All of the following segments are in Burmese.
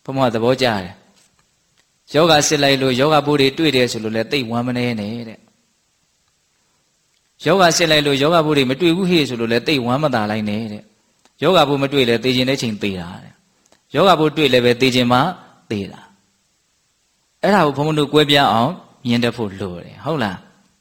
ဘုံမှာသဘောကျတယ်ယောဂစစ်လိုက်လို့ယောဂပိုးတွေတွေ့တယ်ဆိုလို့လည်းသိဝမ်းမနေနဲ့တဲ့ယောဂစစ်လိုက်လို့ယောဂပိုးတွေမတွေ့ဘူးဟေ့ဆိုလို့လည်းသိဝမ်းမသာလိုက်နဲ့တဲ့ယောဂပိုးမတွေ့လဲသိခြင်းတဲ့ချိန်သိတာတဲ့ယောဂပိုးတွေ့လဲပဲသိခြင်းမှသိတာအဲ့ဒါကိုဘုံတို့ကွဲပြားအောင်မြင်တတ်ဖို့လိုတယ်ဟုတ်လား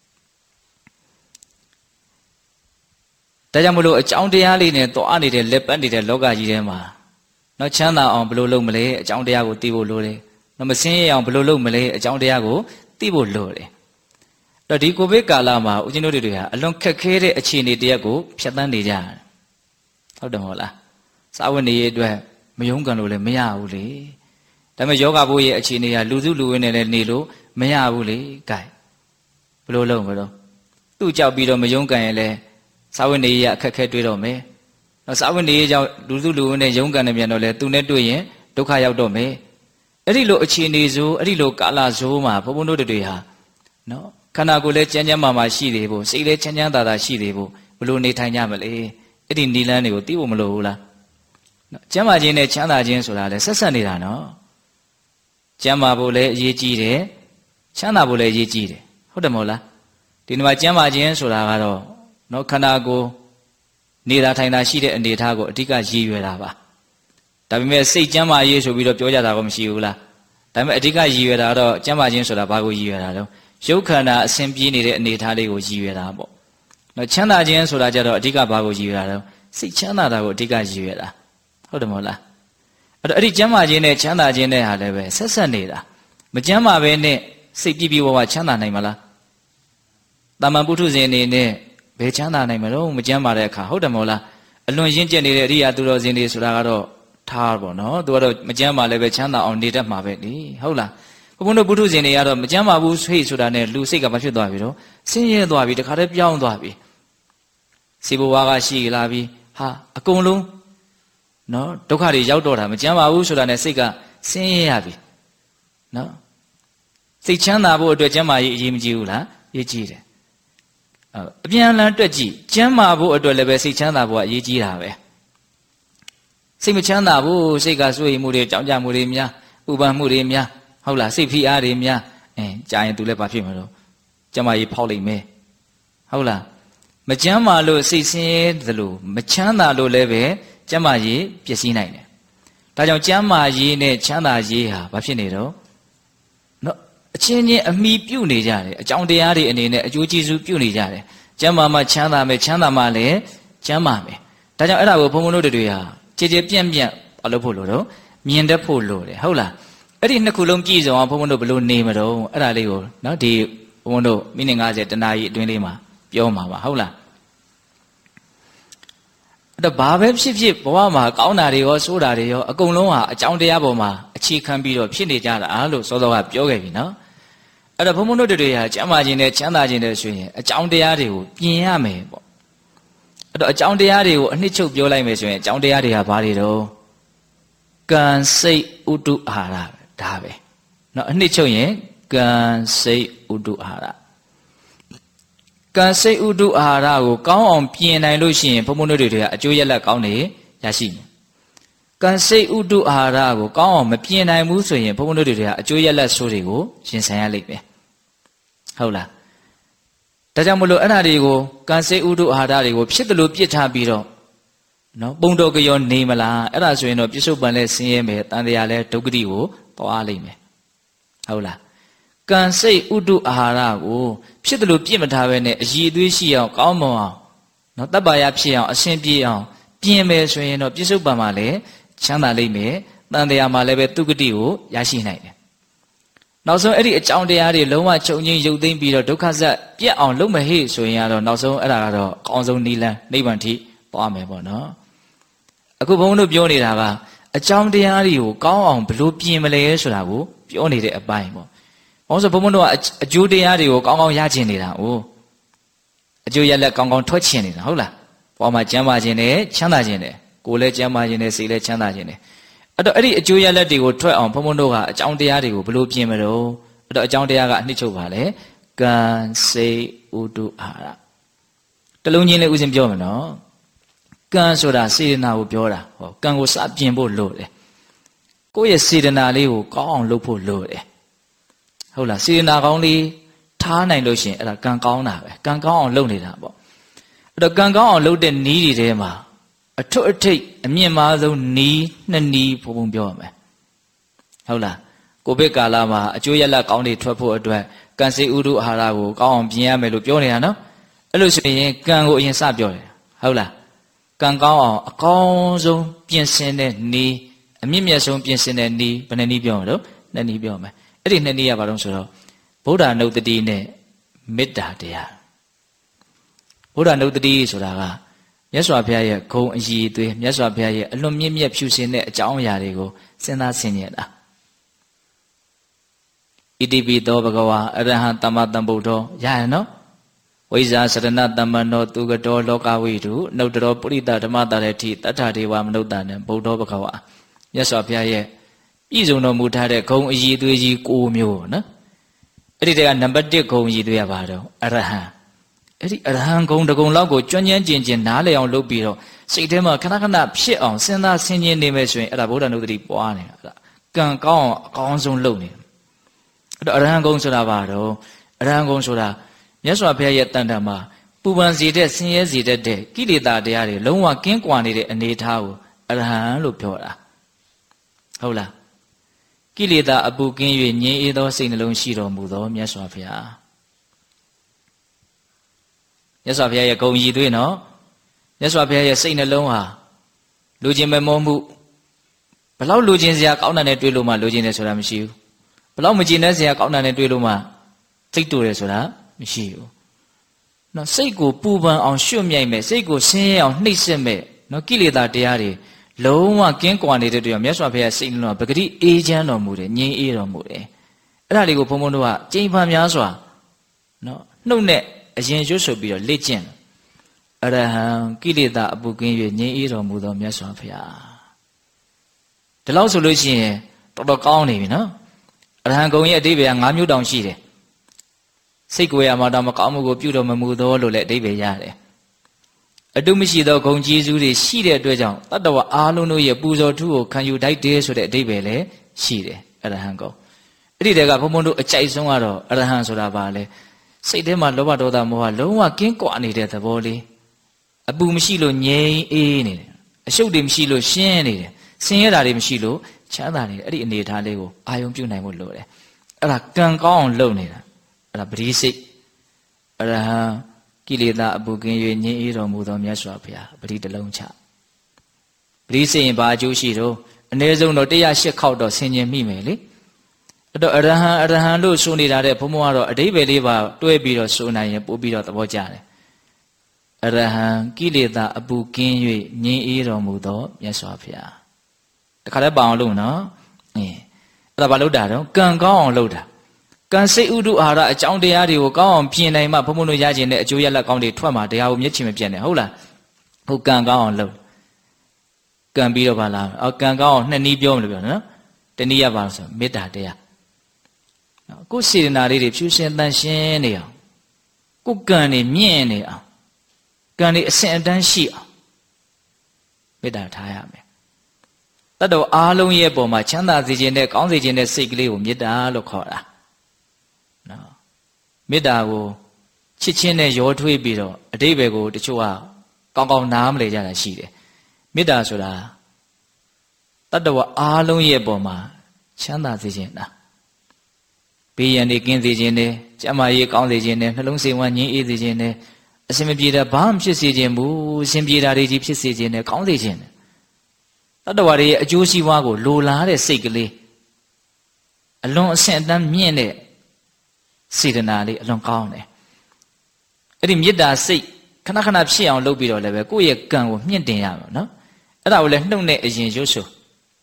ဒါကြောင့်မလို့အကြောင်းတရားလေးနဲ့သွားနေတဲ့လက်ပတ်နေတဲ့လောကကြီးထဲမှာနော်ချမ်းသာအောင်ဘယ်လိုလုပ်မလဲအကြောင်းတရားကိုသိဖို့လိုတယ်နော်မစင်းရအောင်ဘယ်လိုလုပ်မလဲအကြောင်းတရားကိုသိဖို့လိုတယ်အဲ့တော့ဒီကိုဗစ်ကာလမှာဦးဇင်းတို့တွေဟာအလွန်ခက်ခဲတဲ့အခြေအနေတရက်ကိုဖြတ်သန်းနေကြတယ်ဟုတ်တယ်မဟုတ်လားစာဝတ်နေရေးအတွက်မယုံကန်လို့လည်းမရဘူးလေဒါပေမဲ့ယောဂဘိုးရဲ့အခြေအနေကလူစုလူဝင်းနဲ့လည်းနေလို့မရဘူးလေကဲဘယ်လိုလုပ်မလို့သူ့ကြောက်ပြီးတော့မယုံကန်ရင်လည်းစာဝတ်နေရေးအခက်ခဲတွေ့တော့မယ်နော်စာဝတ်နေရေးကြောင့်လူစုလူဝင်းနဲ့ယုံကန်နေပြန်တော့လေသူနဲ့တွေ့ရင်ဒုက္ခရောက်တော့မယ်အဲ့ဒီလိုအခြေအနေဆိုအဲ့ဒီလိုကာလဆိုမှာဘုံဘုံတို့တွေဟာနော်ခန္ဓာကိုယ်လည်းကျန်းကျန်းမာမာရှိသေးဖို့စိတ်လည်းချမ်းချမ်းသာသာရှိသေးဖို့ဘယ်လိုနေထိုင်ကြမလဲအဲ့ဒီနီလန်းတွေကိုသိဖို့မလိုဘူးလားနော်ကျမ်းမာခြင်းနဲ့ချမ်းသာခြင်းဆိုတာလည်းဆက်ဆက်နေတာနော်ကျမ်းမာဖို့လည်းအရေးကြီးတယ်ချမ်းသာဖို့လည်းအရေးကြီးတယ်ဟုတ်တယ်မဟုတ်လားဒီနေ့မှာကျမ်းမာခြင်းဆိုတာကတော့နော်ခန္ဓာကိုယ်နေတာထိုင်တာရှိတဲ့အနေအထားကိုအဓိကရည်ရွယ်တာပါဒါပေမဲ့စိတ်ကျမ်းမာရေးဆိုပြီးတော့ပြောကြတာก็မရှိဘူးလားဒါပေမဲ့အဓိကရည်ရွယ်တာတော့ကျမ်းမာခြင်းဆိုတာဘာကိုရည်ရွယ်တာလဲရုပ်ခန္ဓာအစဉ်ပြေးနေတဲ့အနေအထားလေးကိုရည်ရွယ်တာပေါ့နော်ချမ်းသာခြင်းဆိုတာကြတော့အဓိကဘာကိုရည်ရွယ်တာလဲစိတ်ချမ်းသာတာကိုအဓိကရည်ရွယ်တာဟုတ်တယ်မဟုတ်လားအဲ့တော့အဲ့ဒီကျမ်းမာခြင်းနဲ့ချမ်းသာခြင်းနဲ့ဟာလည်းပဲဆက်ဆက်နေတာမကျမ်းမာပဲနဲ့စိတ်ပြည့်ပြည့်ဝဝချမ်းသာနိုင်မလားတာမန်ပုထုဇဉ်အနေနဲ့ဘယ်ချမ်းသာနိုင်မလို့မကျမ်းမာတဲ့အခါဟုတ်တယ်မဟုတ်လားအလွန်ရင့်ကျက်နေတဲ့အရိယာသူတော်စင်တွေဆိုတာကတော့ထားပေါ့နော်သူကတော့မကျမ်းမာလည်းပဲချမ်းသာအောင်နေတတ်မှာပဲလေဟုတ်လားဘုန်းတို့ပုထုဇဉ်တွေကတော့မကျမ်းမာဘူးဆိတ်ဆိုတာနဲ့လူစိတ်ကမဖြစ်သွားပြီတော့ဆင်းရဲသွားပြီတခါတည်းပြောင်းသွားပြီစေဘဝါကရှိလာပြီဟာအကုန်လုံးနော်ဒုက္ခတွေရောက်တော့တာမကျမ်းမာဘူးဆိုတာနဲ့စိတ်ကဆင်းရဲရပြီနော်စိတ်ချမ်းသာဖို့အတွက်ကျမ်းမာရေးအရေးမကြီးဘူးလားအရေးကြီးတယ်အပြန်အလှန်တွက်ကြည့်ကျမ်းမာဖို့အတွက်လည်းပဲစိတ်ချမ်းသာဖို့ကအရေးကြီးတာပဲစိတ်မချမ်းသာဘူးစိတ်ကစိုးရိမ်မှုတွေကြောက်ကြမှုတွေများဥပ္ပန်မှုတွေများဟုတ်လားစိတ်ဖိအားတွေများကြာရင်သူလည်းဘာဖြစ်မလို့ကျမ်းမာရေးဖောက်လိမ့်မယ်ဟုတ်လားမကျမ်းမာလို့စိတ်ဆင်းရဲသလိုမချမ်းသာလို့လည်းပဲကျမ်းမာရေးပျက်စီးနိုင်တယ်ဒါကြောင့်ကျမ်းမာရေးနဲ့ချမ်းသာရေးဟာဘာဖြစ်နေတော့နော်အချင်းချင်းအမိပြုတ်နေကြတယ်အကြောင်းတရားတွေအနေနဲ့အကျိုးကျေးဇူးပြုတ်နေကြတယ်ကျမ်းမာမှချမ်းသာမယ်ချမ်းသာမှလည်းကျမ်းမာမယ်ဒါကြောင့်အဲ့ဒါကိုဘုံဘုံတို့တွေဟာကြည်ကြည်ပြန့်ပြန့်မလုပ်ဖို့လို့တော့မြင်တတ်ဖို့လိုတယ်ဟုတ်လားအဲ့ဒီနှစ်ခုလုံးကြည့်စုံအောင်ဘုံဘုံတို့ဘယ်လိုနေမလို့အဲ့ဒါလေးကိုနော်ဒီဘုံဘုံတို့မိနစ်50တနာရီအတွင်းလေးမှာပြောမှာပါဟုတ်လားအဲ့တော့ဘာပဲဖြစ်ဖြစ်ဘဝမှာကောင်းတာတွေရောဆိုးတာတွေရောအကုန်လုံးဟာအကြောင်းတရားပေါ်မှာအခြေခံပြီးတော့ဖြစ်နေကြတာလို့စောစောကပြောခဲ့ပြီနော်အဲ့တော့ဘုံဘုံတို့တွေဟာကျမ်းမာခြင်းနဲ့ချမ်းသာခြင်းနဲ့ဆိုရင်အကြောင်းတရားတွေကိုပြင်ရမယ်ပေါ့အဲ့တော့အကြောင်းတရားတွေကိုအနှစ်ချုပ်ပြောလိုက်မယ်ဆိုရင်အကြောင်းတရားတွေဟာဘာတွေတော့ကံစိတ်ဥဒုအာဟာရဒါပဲเนาะအနှစ်ချုပ်ရင်ကံစိတ်ဥဒုအာဟာရကံစိတ်ဥဒုအာဟာရကိုကောင်းအောင်ပြင်နိုင်လို့ရှိရင်ဘုံဘုံတို့တွေကအကျိုးရလဒ်ကောင်းတွေရရှိမယ်ကံစိတ်ဥဒုအာဟာရကိုကောင်းအောင်မပြင်နိုင်ဘူးဆိုရင်ဘုံဘုံတို့တွေကအကျိုးရလဒ်ဆိုးတွေကိုရင်ဆိုင်ရလိမ့်မယ်ဟုတ်လားဒါကြောင့်မလို့အဲ့ဓာတွေကိုကံစိတ်ဥဒုအာဟာရတွေကိုဖြစ်တယ်လို့ပြစ်ထားပြီးတော့နော်ပုံတော်ကြောနေမလားအဲ့ဒါဆိုရင်တော့ပြစ္ဆုတ်ပံလဲဆင်းရဲမယ်တန်တရားလဲဒုက္ခတိကိုသွားလိမ့်မယ်ဟုတ်လားကံစိတ်ဥဒုအာဟာရကိုဖြစ်တယ်လို့ပြစ်မထားပဲနဲ့အည်အသွေးရှိအောင်ကောင်းမွန်အောင်နော်တပ္ပါယဖြစ်အောင်အရှင်ပြေအောင်ပြင်မယ်ဆိုရင်တော့ပြစ္ဆုတ်ပံမှာလဲချမ်းသာလိမ့်မယ်တန်တရားမှာလည်းပဲဒုက္ခတိကိုရရှိနိုင်တယ်နောက်ဆုံးအဲ့ဒီအကြောင်းတရားတွေလုံးဝချုပ်ငြိမ်းရုပ်သိမ်းပြီးတော့ဒုက္ခဇတ်ပြတ်အောင်လုပ်မဟိဆိုရင်ကတော့နောက်ဆုံးအဲ့ဒါကတော့အကောင်းဆုံးနိလန်းနိဗ္ဗာန်ထိသွားမယ်ပေါ့နော်အခုဘုန်းတို့ပြောနေတာကအကြောင်းတရားတွေကိုကောင်းအောင်ဘယ်လိုပြင်မလဲဆိုတာကိုပြောနေတဲ့အပိုင်းပေါ့။ဘာလို့ဆိုဘုန်းတို့ကအကျိုးတရားတွေကိုကောင်းကောင်းရချင်နေတာ哦။အကျိုးရလက်ကောင်းကောင်းထွက်ချင်နေတာဟုတ်လား။ဘောမှာကျမ်းမာခြင်းနဲ့ချမ်းသာခြင်းနဲ့ကိုယ်လည်းကျမ်းမာခြင်းနဲ့စိတ်လည်းချမ်းသာခြင်းနဲ့အဲ့တော့အဲ့ဒီအကျိုးရလက်တွေကိုထွက်အောင်ဘုန်းတို့ကအကြောင်းတရားတွေကိုဘယ်လိုပြင်မလို့အဲ့တော့အကြောင်းတရားကအနှစ်ချုပ်ပါလေကံစိတ်ဥဒုအာဟာရတလုံးချင်းလေးဥစဉ်ပြောမယ်နော်။ကံဆိုတာစေတနာကိုပြောတာဟောကံကိုစပြင်ဖို့လို့တယ်ကိုယ့်ရဲ့စေတနာလေးကိုကောင်းအောင်လုပ်ဖို့လိုတယ်ဟုတ်လားစေတနာကောင်းလေးထားနိုင်လို့ရှိရင်အဲ့ဒါကံကောင်းတာပဲကံကောင်းအောင်လုပ်နေတာပေါ့အဲ့တော့ကံကောင်းအောင်လုပ်တဲ့နည်းတွေထဲမှာအထွတ်အထိပ်အမြင့်မားဆုံးနည်းနှစ်နည်းဘုံပြောရမယ်ဟုတ်လားကိုဗစ်ကာလမှာအကျိုးရလဒ်ကောင်းတွေထွက်ဖို့အတွက်ကံစေဥဒုအာဟာရကိုကောင်းအောင်ပြင်ရမယ်လို့ပြောနေတာနော်အဲ့လိုဆိုရင်ကံကိုအရင်စပြောတယ်ဟုတ်လားကံကောင်းအောင်အကောင်းဆုံးပြင်ဆင်တဲ့နည်းအမြင့်မြတ်ဆုံးပြင်ဆင်တဲ့နည်းဘယ်နှနည်းပြောမလို့နှစ်နည်းပြောမယ်အဲ့ဒီနှစ်နည်းကဘာလို့ဆိုတော့ဗုဒ္ဓနုတ္တိနဲ့မေတ္တာတရားဗုဒ္ဓနုတ္တိဆိုတာကမြတ်စွာဘုရားရဲ့ဂုဏ်အရည်အသွေးမြတ်စွာဘုရားရဲ့အလွန်မြင့်မြတ်ဖြူစင်တဲ့အကြောင်းအရာတွေကိုစဉ်းစားဆင်ခြင်တာဣတိပိသောဘဂဝါအရဟံသမ္မာသမ္ဗုဒ္ဓောရရနော်ဝိဇာစရဏတမ္မနောသူကတော်လောကဝိတုနှုတ်တော်ပုရိသဓမ္မတာရတိတတ္ထာဒေဝမနုဿာနံဗုဒ္ဓောဘဂဝါမြတ်စွာဘုရားရဲ့ပြည့်စုံတော်မူထားတဲ့ဂုဏ်အရည်အသွေးကြီး9မျိုးနော်အဲ့ဒီတည်းကနံပါတ်1ဂုဏ်အရည်အသွေးကဘာတော့အရဟံအဲ့ဒီအရဟံဂုဏ်တကုံလောက်ကိုကျွမ်းကျင်ကျင်နားလည်အောင်လုပ်ပြီးတော့စိတ်ထဲမှာခဏခဏဖြစ်အောင်စဉ်းစားဆင်ခြင်နေမယ်ဆိုရင်အဲ့ဒါဗုဒ္ဓနုတ္တိပွားနေတာအဲ့ဒါကံကောင်းအောင်အကောင်းဆုံးလုပ်နေတယ်အဲ့တော့အရဟံဂုဏ်ဆိုတာဘာတော့အရဟံဂုဏ်ဆိုတာမြတ်စွာဘုရားရဲ့တန်တံမှာပူပန်စေတဲ့ဆင်းရဲစေတဲ့ကိလေသာတရားတွေလုံးဝကင်းကွာနေတဲ့အနေအထားကိုအရဟံလို့ပြောတာဟုတ်လားကိလေသာအပူကင်း၍ငြိမ်းအေးသောစိတ်နှလုံးရှိတော်မူသောမြတ်စွာဘုရားမြတ်စွာဘုရားရဲ့ဂုဏ်ရည်သွေးနော်မြတ်စွာဘုရားရဲ့စိတ်နှလုံးဟာလူချင်းမမောမှုဘလောက်လူချင်းစရာကောင်းတာနဲ့တွေ့လို့မှလူချင်းတယ်ဆိုတာမရှိဘူးဘလောက်မကျင်တဲ့စရာကောင်းတာနဲ့တွေ့လို့မှစိတ်တူတယ်ဆိုတာမရှိဘူးနော်စိတ်ကိုပူပန်အောင်ရွှတ်မြိုက်မဲ့စိတ်ကိုဆင်းရဲအောင်နှိပ်စက်မဲ့နော်ကိလေသာတရားတွေလုံးဝကင်းကွာနေတဲ့တွေ့ရမြတ်စွာဘုရားစိတ်နှလုံးကပဂတိအေးချမ်းတော်မူတယ်ငြိမ်းအေးတော်မူတယ်အဲ့ဒါလေးကိုဘုံဘုံတို့ကကြိမ်ဖန်များစွာနော်နှုတ်နဲ့အရင်ရွတ်ဆိုပြီးတော့လေ့ကျင့်အရဟံကိလေသာအပူကင်း၍ငြိမ်းအေးတော်မူသောမြတ်စွာဘုရားဒီလောက်ဆိုလို့ရှိရင်တော်တော်ကောင်းနေပြီနော်အရဟံဂုံရဲ့အဓိပ္ပာယ်က5မျိုးတောင်ရှိတယ်စိတ်ကိုယ်ရမှာတော့မကောင်းမှုကိုပြုတော်မမူသောလို့လည်းအဓိပ္ပာယ်ရတယ်အတုမရှိသောဂုံကျေးဇူးတွေရှိတဲ့အတွက်ကြောင့်တတ္တဝါအားလုံးတို့ရဲ့ပူဇော်ထူးကိုခံယူတိုက်တယ်ဆိုတဲ့အဓိပ္ပာယ်လည်းရှိတယ်အရဟံဂုံအဲ့ဒီတည်းကဘုံဘုံတို့အကြိုက်ဆုံးကတော့အရဟံဆိုတာပါလေစိတ်ထဲမှာလောဘဒေါသမောဟလုံးဝကင်းကွာနေတဲ့သဘောလေးအပူမရှိလို့ငြိမ်းအေးနေတယ်အရှုပ်တွေမရှိလို့ရှင်းနေတယ်ဆင်းရဲတာတွေမရှိလို့ချမ်းသာနေတယ်အဲ့ဒီအနေအထားလေးကိုအာယုံပြုနိုင်ဖို့လိုတယ်အဲ့ဒါကံကောင်းအောင်လုပ်နေတာအဲ့ဒါပရိစိတ်အရဟံကိလေသာအပူကင်း၍ငြိမ်းအေးတော်မူသောမြတ်စွာဘုရားပရိတလုံးချပရိစိတ်ရင်ဘာအကျိုးရှိတော့အနည်းဆုံးတော့108ခေါက်တော့ဆင်ញင်မိမယ်လေအဲ့တော့အရဟံလို့ဆိုနေတာတဲ့ဘုံဘုံကတော့အဓိပ္ပာယ်လေးပါတွဲပြီးတော့ဆိုနိုင်ရင်ပို့ပြီးတော့သဘောကျတယ်အရဟံကိလေသာအပူကင်း၍ငြိမ်းအေးတော်မူသောမြတ်စွာဘုရားတခါတည်းပအောင်လို့နော်အဲ့ဒါဘာလို့တာတော့ကံကောင်းအောင်လုပ်တာကံစိတ်ဥဒုအာဟာရအကြောင်းတရားတွေကိုကောင်းအောင်ပြင်နိုင်မှဘုံဘုံတို့ရကျင်တဲ့အကျိုးရလဒ်ကောင်းတွေထွက်မှာတရားကိုမျက်ချင်မပြတ်နဲ့ဟုတ်လားဟုတ်ကံကောင်းအောင်လုပ်ကံပြီးတော့ဗလားကံကောင်းအောင်နှစ်နည်းပြောမလို့ပြောနော်တနည်းရပါလို့ဆိုမေတ္တာတရားကိုယ်စေတနာလေးတွေဖြူစင်တန်ရှင်းနေအောင်ကိုယ်ကံတွေမြင့်နေအောင်ကံတွေအစဉ်အတန်းရှိအောင်မေတ္တာထားရမယ်တတ်တော်အားလုံးရဲ့ပုံမှာချမ်းသာစေခြင်းနဲ့ကောင်းစေခြင်းနဲ့စိတ်ကလေးကိုမေတ္တာလို့ခေါ်တာနော်မေတ္တာကိုချစ်ချင်းနဲ့ရောထွေးပြီးတော့အတိပ္ပယ်ကိုတချို့ကကောင်းကောင်းနားမလည်ကြတာရှိတယ်မေတ္တာဆိုတာတတ်တော်အားလုံးရဲ့ပုံမှာချမ်းသာစေခြင်းလားဘေးရန်တွေကင်းစေခြင်းနဲ့ကျမ်းမာရေးကောင်းစေခြင်းနဲ့နှလုံးစိမ်ဝမ်းငြိမ်းအေးစေခြင်းနဲ့အစဉ်မပြေတာဘာမှဖြစ်စေခြင်းဘူးအစဉ်ပြေတာတွေကြီးဖြစ်စေခြင်းနဲ့ကောင်းစေခြင်းနဲ့တတ္တဝါတွေရဲ့အကျိုးစီးပွားကိုလိုလားတဲ့စိတ်ကလေးအလွန်အဆင့်အတန်းမြင့်တဲ့စေတနာလေးအလွန်ကောင်းတယ်အဲ့ဒီမေတ္တာစိတ်ခဏခဏဖြစ်အောင်လုပ်ပြီးတော့လည်းပဲကိုယ့်ရဲ့ကံကိုမြင့်တင်ရမှာနော်အဲ့ဒါကိုလည်းနှုတ်နဲ့အရင်ရွတ်ဆို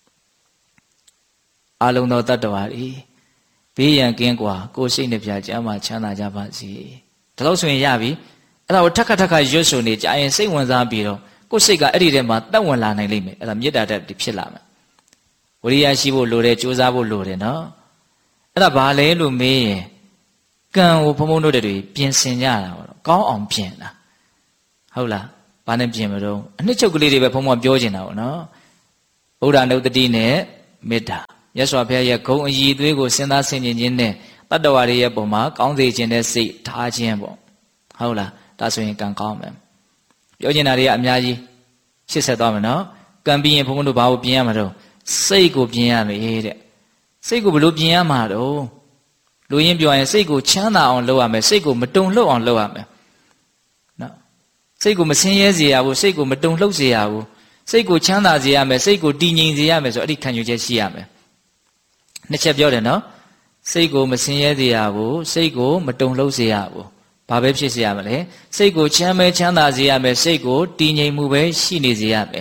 အာလုံသောတတ္တဝါတွေဘေးရန်ကင်းကွာကိုယ်စိတ်နှပြကျမ်းမှာချမ်းသာကြပါစေဒါလို့ဆိုရင်ရပြီအဲ့ဒါကိုထက်ခါရွတ်ဆိုနေကြရင်စိတ်ဝင်စားပြီးတော့ကိုယ်စိတ်ကအဲ့ဒီထဲမှာတက်ဝင်လာနိုင်လိမ့်မယ်အဲ့ဒါမေတ္တာတက်ဖြစ်လာမယ်ဝိရိယရှိဖို့လိုတယ်ကြိုးစားဖို့လိုတယ်နော်အဲ့ဒါဘာလဲလို့မေးရင်ကံကိုဘုံဘုံတို့တွေပြင်ဆင်ကြတာပေါ့ကောင်းအောင်ပြင်တာဟုတ်လားဘာနဲ့ပြင်မလို့အနှစ်ချုပ်ကလေးတွေပဲဘုံဘုံပြောချင်တာပေါ့နော်ဗုဒ္ဓနုတ္တိနဲ့မေတ္တာမြတ်စွာဘုရားရဲ့ဂုဏ်အည်သွေးကိုစဉ်းစားဆင်ခြင်ခြင်းနဲ့တတ္တဝါတွေရဲ့ပုံမှာကောင်းစေခြင်းနဲ့စိတ်ထားခြင်းပေါ့ဟုတ်လားဒါဆိုရင်ကံကောင်းမယ်ပြောချင်တာတွေကအများကြီးရှစ်ဆက်သွားမယ်နော်ကံပြီးရင်ဘုန်းဘုန်းတို့ဘာကိုပြင်ရမှာတော့စိတ်ကိုပြင်ရမယ်တဲ့စိတ်ကိုဘယ်လိုပြင်ရမှာတော့လူရင်းပြောရင်စိတ်ကိုချမ်းသာအောင်လုပ်ရမယ်စိတ်ကိုမတုန်လှုပ်အောင်လုပ်ရမယ်နော်စိတ်ကိုမဆင်းရဲစေရဘူးစိတ်ကိုမတုန်လှုပ်စေရဘူးစိတ်ကိုချမ်းသာစေရမယ်စိတ်ကိုတည်ငြိမ်စေရမယ်ဆိုအဲ့ဒီခံယူချက်ရှိရမယ်နှစ်ချက်ပြောတယ်နော်စိတ်ကိုမဆင်းရဲစေရဘူးစိတ်ကိုမတုန်လှုပ်စေရဘူးဘာပဲဖြစ်စေရမလဲစိတ်ကိုချမ်းသာစေရမယ်စိတ်ကိုတည်ငြိမ်မှုပဲရှိနေစေရမယ်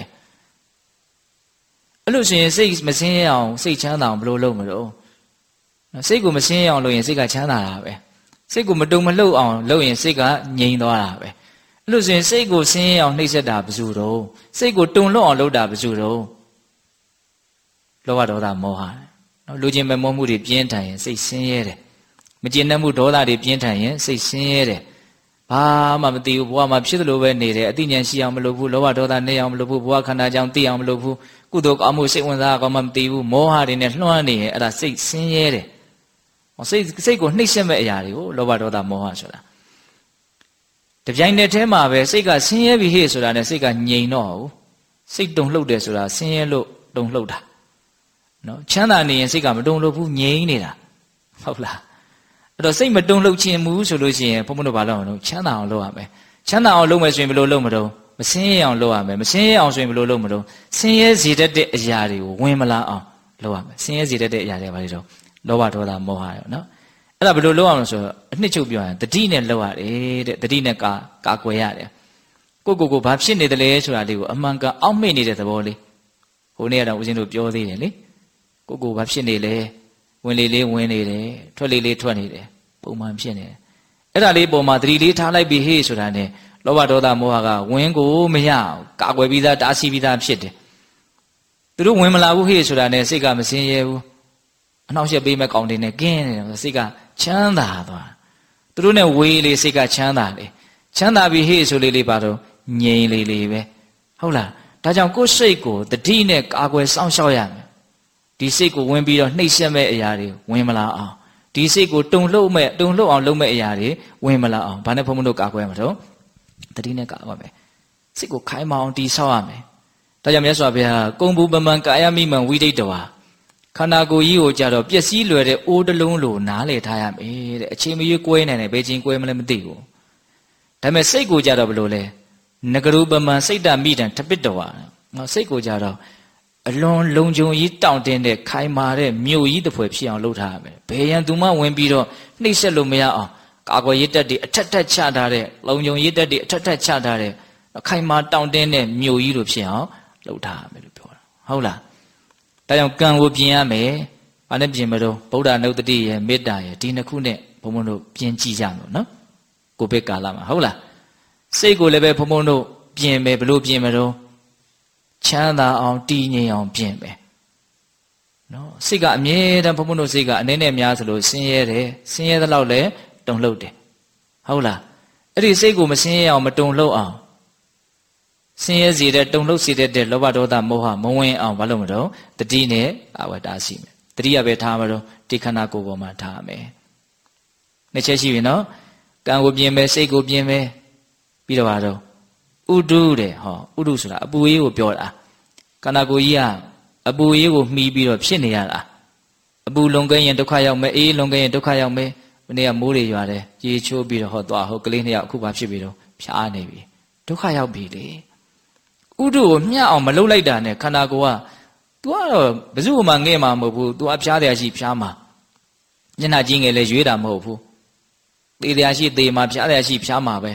အဲ့လိုဆိုရင်စိတ်မဆင်းရဲအောင်စိတ်ချမ်းသာအောင်ဘယ်လိုလုပ်မလို့စိတ်ကိုမဆင်းရဲအောင်လုပ်ရင်စိတ်ကချမ်းသာတာပဲစိတ်ကိုမတုန်မလှုပ်အောင်လုပ်ရင်စိတ်ကငြိမ်သွားတာပဲအဲ့လိုဆိုရင်စိတ်ကိုဆင်းရဲအောင်နှိပ်စက်တာဘယ်သူတော့စိတ်ကိုတုန်လှုပ်အောင်လုပ်တာဘယ်သူတော့လောဘဒေါသမောဟနော်လူချင်းပဲမောမှုတွေပြင်းထန်ရင်စိတ်ဆင်းရဲတယ်မကျေနပ်မှုဒေါသတွေပြင်းထန်ရင်စိတ်ဆင်းရဲတယ်ဘာမှမသိဘူးဘဝမှာဖြစ်သလိုပဲနေတယ်အသိဉာဏ်ရှိအောင်မလုပ်ဘူးလောဘဒေါသနေအောင်မလုပ်ဘူးဘဝခန္ဓာကြောင့်သိအောင်မလုပ်ဘူးကုသိုလ်ကောင်းမှုစိတ်ဝင်စားကောင်းမှမသိဘူးမောဟတွေနဲ့လွှမ်းနေရင်အဲ့ဒါစိတ်ဆင်းရဲတယ်စိတ်ကိုနှိပ်စက်မဲ့အရာတွေကိုလောဘဒေါသမောဟဆိုတာတပြိုင်တည်းထဲမှာပဲစိတ်ကဆင်းရဲပြီဟေ့ဆိုတာနဲ့စိတ်ကငြိမ်တော့ဘူးစိတ်တုန်လှုပ်တယ်ဆိုတာဆင်းရဲလို့တုန်လှုပ်တာနော်ချမ်းသာနေရင်စိတ်ကမတုန်လှုပ်ဘူးငြိမ်နေတာဟုတ်လားအဲ့တော့စိတ်မတုန်လှုပ်ခြင်းမူဆိုလို့ရှိရင်ဘုန်းဘုန်းတို့ဘာလုပ်အောင်လုပ်ချမ်းသာအောင်လုပ်ရမယ်ချမ်းသာအောင်လုပ်မယ်ဆိုရင်ဘယ်လိုလုပ်မလို့မဆင်းရဲအောင်လုပ်ရမယ်မဆင်းရဲအောင်ဆိုရင်ဘယ်လိုလုပ်မလို့ဆင်းရဲစေတတ်တဲ့အရာတွေကိုဝင်မလာအောင်လုပ်ရမယ်ဆင်းရဲစေတတ်တဲ့အရာတွေဘာတွေတော့လောဘဒေါသမောဟရောနော်အဲ့ဒါဘယ်လိုလုပ်အောင်လို့ဆိုတော့အနှစ်ချုပ်ပြောရင်တတိနဲ့လုပ်ရတယ်တဲ့တတိနဲ့ကာကွယ်ရတယ်ကိုဘာဖြစ်နေတယ်လဲဆိုတာလေးကိုအမှန်ကန်အောက်မေ့နေတဲ့သဘောလေးဟိုနေ့ကတော့ဦးဇင်းတို့ပြောသေးတယ်လေကိုဘာဖြစ်နေလဲဝင်လေလေးဝင်နေတယ်ထွက်လေလေးထွက်နေတယ်ပုံမှန်ဖြစ်နေတယ်အဲ့ဒါလေးပုံမှာတတိလေးထားလိုက်ပြီးဟေ့ဆိုတာနဲ့လောဘဒေါသမောဟကဝင်ကိုမရအောင်ကာကွယ်ပြီးသားတားဆီးပြီးသားဖြစ်တယ်သူတို့ဝင်မလာဘူးဟေ့ဆိုတာနဲ့စိတ်ကမစင်းရဲဘူးအနှောက်အယှက်ပေးမဲ့ကောင်းတင်နဲ့ကင်းနေတယ်စိတ်ကချမ်းသာသွားသူတို့နဲ့ဝေးလေစိတ်ကချမ်းသာလေချမ်းသာပြီးဟေ့ဆိုလေးပါတော့ငြိမ်လေးပဲဟုတ်လားဒါကြောင့်ကိုယ်စိတ်ကိုတတိနဲ့ကာကွယ်စောင့်ရှောက်ရမယ်ဒီစိတ်ကိုဝင်ပြီးတော့နှိပ်စက်မဲ့အရာတွေဝင်မလာအောင်ဒီစိတ်ကိုတုန်လှုပ်အောင်လုပ်မဲ့အရာတွေဝင်မလာအောင်ဘာနဲ့ဘုံမလို့ကာကွယ်မှာတော့တတိနဲ့ကာကွယ်မယ်စိတ်ကိုခိုင်မာအောင်တည်ဆောက်ရမယ်ဒါကြောင့်မြတ်စွာဘုရားကုံဘူပမံကာယမိမံဝိဒိတဝါခန္ဓာကိုယ်ကြီးကိုကြတော့ပျက်စီးလွယ်တဲ့အိုးတလုံးလိုနားလည်ထားရမယ်တဲ့အချိန်မရွေးကွဲနိုင်တယ်ဘယ်ချိန်ကွဲမလဲမသိဘူးဒါပေမဲ့စိတ်ကိုကြတော့ဘယ်လိုလဲနဂရုပမံစိတ်တမိတံထပစ်တဝါနော်စိတ်ကိုကြတော့အလွန်လုံခြုံကြီးတောင့်တင်းတဲ့ခိုင်မာတဲ့မြို့ကြီးတစ်ဖွဲ့ဖြစ်အောင်လုပ်ထားရမယ်ဘယ်ရန်သူမှဝင်ပြီးတော့နှိပ်စက်လို့မရအောင်ကာကွယ်ရစ်တက်တွေအထက်ထက်ချထားတဲ့လုံခြုံရစ်တက်တွေအထက်ထက်ချထားတဲ့ခိုင်မာတောင့်တင်းတဲ့မြို့ကြီးတို့ဖြစ်အောင်လုပ်ထားရမယ်လို့ပြောတာဟုတ်လားဒါကြောင့်ကံကိုပြင်ရမယ်ဘာနဲ့ပြင်မလို့ဗုဒ္ဓနုတ္တိရဲ့မေတ္တာရဲ့ဒီနှစ်ခုနဲ့ဘုံဘုံတို့ပြင်ကြည့်ကြမယ်နော်ကိုဗစ်ကာလမှာဟုတ်လားစိတ်ကိုလည်းပဲဘုံဘုံတို့ပြင်မယ်ဘလို့ပြင်မလို့ချမ်းသာအောင်တည်ငြိမ်အောင်ပြင်မယ်နော်စိတ်ကအမြဲတမ်းဘုံဘုံတို့စိတ်ကအနည်းနဲ့များသလိုဆင်းရဲတယ်ဆင်းရဲသလောက်လည်းတုန်လှုပ်တယ်ဟုတ်လားအဲ့ဒီစိတ်ကိုမဆင်းရဲအောင်မတုန်လှုပ်အောင်ဆင်းရဲစေတဲ့တုန်လှုပ်စေတဲ့လောဘဒေါသမောဟမဝင်အောင်ဘာလို့မတော့တတိနဲ့အဝတ္တာရှိမယ်တတိကပဲထားမှာတော့ဒီခန္ဓာကိုယ်ပေါ်မှာထားမယ်နှစ်ချက်ရှိပြီနော်ကံကိုပြင်မယ်စိတ်ကိုပြင်မယ်ပြီးတော့တော့ဥဒုတဲ့ဟောဥဒုဆိုတာအပူအေးကိုပြောတာခန္ဓာကိုယ်ကြီးကအပူအေးကိုမှီပြီးတော့ဖြစ်နေရတာအပူလွန်ကဲရင်ဒုက္ခရောက်မယ်အေးလွန်ကဲရင်ဒုက္ခရောက်မယ်မနေ့ကမိုးတွေရွာတယ်ရေချိုးပြီးတော့ဟောသွားဟိုကလေးနှစ်ယောက်အခုဘာဖြစ်ပြီးတော့ဖြားနေပြီဒုက္ခရောက်ပြီလေဥဒုကိုမျှအောင်မလုပ်လိုက်တာနဲ့ခန္ဓာကိုယ်က तू ကတော့ဘယ်သူမှငဲ့မှာမဟုတ်ဘူး तू အဖြားတရားရှိဖြားမှာညနာကြီးငယ်လဲရွေးတာမဟုတ်ဘူးသေတရားရှိသေမှာဖြားတရားရှိဖြားမှာပဲ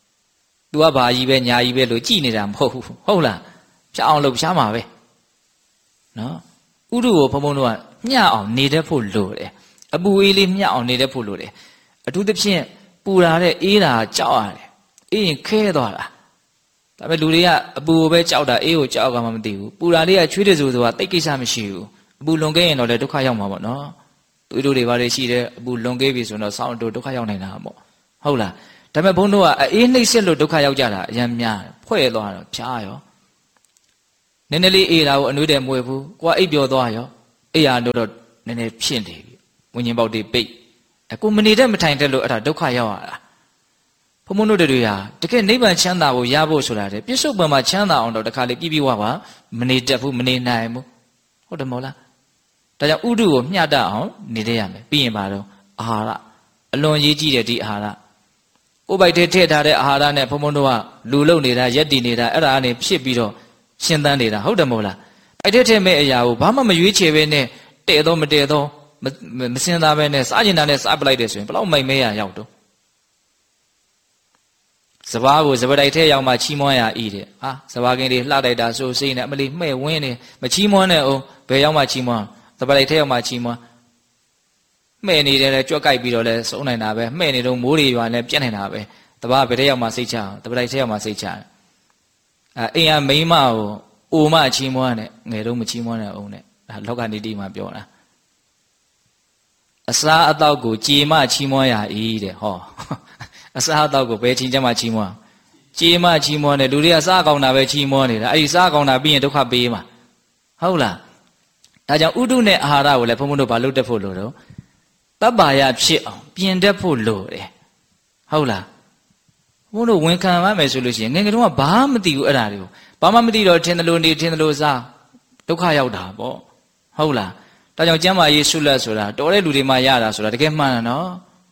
तू ကဘာကြီးပဲညာကြီးပဲလို့ကြည်နေတာမဟုတ်ဘူးဟုတ်လားဖြားအောင်လုပ်ဖြားမှာပဲနော်ဥဒုကိုဘုံဘုံတို့ကမျှအောင်နေတတ်ဖို့လိုတယ်အပူအေးလေးမျှအောင်နေတတ်ဖို့လိုတယ်အထူးသဖြင့်ပူလာတဲ့အေးတာကြောက်ရတယ်အေးရင်ခဲသွားတာဒါပေမဲ့လူတွေကအပူကိုပဲကြောက်တာအေးကိုကြောက်ကမှမသိဘူးပူလာလေးကချွေးတယ်ဆိုတာတိတ်ကိစ္စမရှိဘူးအပူလွန်ခဲ့ရင်တော့လည်းဒုက္ခရောက်မှာပေါ့နော်သွေးတို့တွေဘာတွေရှိတယ်အပူလွန်ခဲ့ပြီဆိုတော့ဆောင်းတို့ဒုက္ခရောက်နိုင်တာပေါ့ဟုတ်လားဒါပေမဲ့ဘုန်းတို့ကအေးနှိမ့်ဆက်လို့ဒုက္ခရောက်ကြတာအရင်များဖွဲ့သွားတော့ဖြားရောနည်းနည်းလေးအေးတာကိုအနှွေးတယ်မွေဘူးကိုကအိပ်ပျော်သွားရောအိယာတို့တော့နည်းနည်းဖြစ်နေပြီဝิญဉ်ပေါက်တွေပိတ်ကိုမနေတဲ့မထိုင်တဲ့လို့အဲ့ဒါဒုက္ခရောက်ရတာဘုံဘုံတို့တွေဟာတကယ်နိဗ္ဗာန်ချမ်းသာကိုရဖို့ဆိုတာတဲ့ပြစ္ဆုတ်ပံမှာချမ်းသာအောင်တော့တခါလေပြပြဝပါမနေတတ်ဘူးမနေနိုင်ဘူးဟုတ်တယ်မဟုတ်လားဒါကြောင့်ဥဒုကိုမျှတအောင်နေရမယ်ပြီးရင်ပါတော့အာဟာရအလွန်ရေးကြည့်တဲ့ဒီအာဟာရကိုယ်ပိုက်ထဲထည့်ထားတဲ့အာဟာရနဲ့ဘုံဘုံတို့ကလူလုံနေတာရက်တည်နေတာအဲ့ဒါကနေဖြစ်ပြီးတော့ရှင်းသန်းနေတာဟုတ်တယ်မဟုတ်လားပိုက်ထဲထည့်မဲ့အရာကိုဘာမှမရွေးချယ်ပဲနဲ့တဲ့တော့မတဲ့တော့မစင်သားပဲနဲ့စားကျင်တာနဲ့စားပလိုက်တယ်ဆိုရင်ဘလောက်မိုက်မဲရရောက်တော့စဘာကိုစပတိုက်ထဲရောက်မှချီးမွမ်းရဤတဲ့ဟာစဘာကင်းတွေလှတိုက်တာဆိုစိမ့်နဲ့အမလီမှဲ့ဝင်းနေမချီးမွမ်းနဲ့အောင်ဘယ်ရောက်မှချီးမွမ်းစပတိုက်ထဲရောက်မှချီးမွမ်းမှဲ့နေတယ်လဲကြွက်ကြိုက်ပြီးတော့လဲစုံနိုင်တာပဲမှဲ့နေတော့မိုးတွေရွာလဲပြက်နေတာပဲတဘာဘယ်ထဲရောက်မှစိတ်ချစပတိုက်ထဲရောက်မှစိတ်ချအိမ်ကမိန်းမကိုအိုမချီးမွမ်းနဲ့ငယ်တော့မချီးမွမ်းနဲ့အောင်နဲ့ဒါလောကနေတိမှာပြောတာအစားအသောက်ကိုကြေမချီးမွမ်းရ၏တဲ့ဟောအစားအသောက်ကိုဘယ်ချင်းကြမှာချီးမွမ်းကြေမချီးမွမ်းတယ်လူတွေကစားကောင်းတာပဲချီးမွမ်းနေတာအဲ့ဒီစားကောင်းတာပြီးရင်ဒုက္ခပေးမှာဟုတ်လားဒါကြောင့်ဥဒုနဲ့အာဟာရကိုလည်းဘုံဘုံတို့ဘာလုပ်တတ်ဖို့လို့တော့တပ္ပါယဖြစ်အောင်ပြင်တတ်ဖို့လို့တယ်ဟုတ်လားဘုံတို့ဝန်ခံရမယ်ဆိုလို့ရှိရင်ငယ်ငယ်တုန်းကဘာမှမသိဘူးအဲ့ဒါတွေကိုဘာမှမသိတော့ထင်တယ်လို့နေထင်တယ်လို့စားဒုက္ခရောက်တာပေါ့ဟုတ်လားဒါကြောင့်ကျမ်းမာရေးဆုလက်ဆိုတာတော်တဲ့လူတွေမှရတာဆိုတာတကယ်မှန်တယ်နော်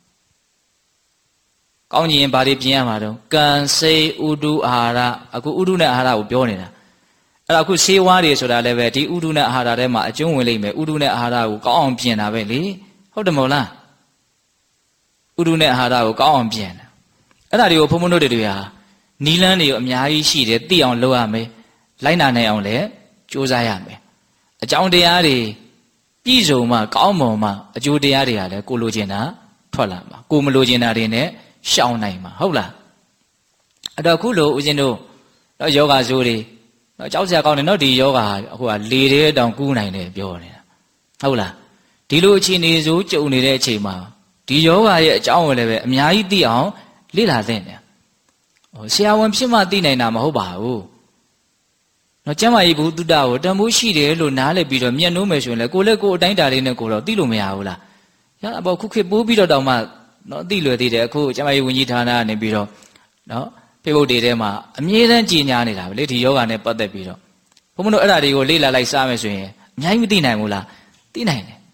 ကောင်းကြီးရင်ဘာတွေပြင်ရမှာတော့ကံစိတ်ဥဒုအာဟာရအခုဥဒုနဲ့အာဟာရကိုပြောနေတာအဲ့ဒါအခုဆေးဝါးတွေဆိုတာလည်းပဲဒီဥဒုနဲ့အာဟာရထဲမှာအကျုံးဝင်လိမ့်မယ်ဥဒုနဲ့အာဟာရကိုကောင်းအောင်ပြင်တာပဲလေဟုတ်တယ်မဟုတ်လားဥဒုနဲ့အာဟာရကိုကောင်းအောင်ပြင်တာအဲ့ဒါတွေကိုဘုံဘုံတို့တွေဟာနီလန်းတွေကိုအများကြီးရှိတယ်သိအောင်လုပ်ရမယ်လိုက်နာနိုင်အောင်လည်းကြိုးစားရမယ်အကြောင်းတရားတွေပြည့်စုံမှကောင်းမွန်မှအကျိုးတရားတွေကလည်းကိုလိုချင်တာထွက်လာမှာကိုမလိုချင်တာတွေနဲ့ရှောင်နိုင်မှာဟုတ်လားအဲ့တော့ခုလိုဦးဇင်းတို့တော့ယောဂဇိုးတွေတော့ကြောက်စရာကောင်းတယ်နော်ဒီယောဂအခုကလေတဲ့တောင်ကူးနိုင်တယ်ပြောနေတာဟုတ်လားဒီလိုအခြေအနေဆိုကြုံနေတဲ့အချိန်မှာဒီယောဂရဲ့အကြောင်းကိုလည်းပဲအများကြီးသိအောင်လေ့လာသင့်တယ်ဆရာဝန်ဖြစ်မှသိနိုင်တာမဟုတ်ပါဘူးနော်ကျမ်းမာရေးဘုဒ္ဓကိုတန်ဖိုးရှိတယ်လို့နားလည်ပြီးတော့မျက်နှိုးမယ်ဆိုရင်လည်းကိုယ်လည်းကိုယ်အတိုင်းတာလေးနဲ့ကိုယ်တော့သိလို့မရဘူးလားရတာပေါ့ခုခေတ်ပိုးပြီးတော့တောင်မှနော်သိလွယ်သေးတယ်အခုကျမ်းမာရေးဝန်ကြီးဌာနကနေပြီးတော့နော်ဖေ့ဘုတ်တွေထဲမှာအမြဲတမ်းကြီးညာနေတာပဲလေဒီယောဂနဲ့ပတ်သက်ပြီးတော့ဘုံမတို့အဲ့ဒါတွေကိုလေ့လာလိုက်စားမယ်ဆိုရင်အများကြီးမသိနိုင်ဘူးလားသိနိုင်တယ်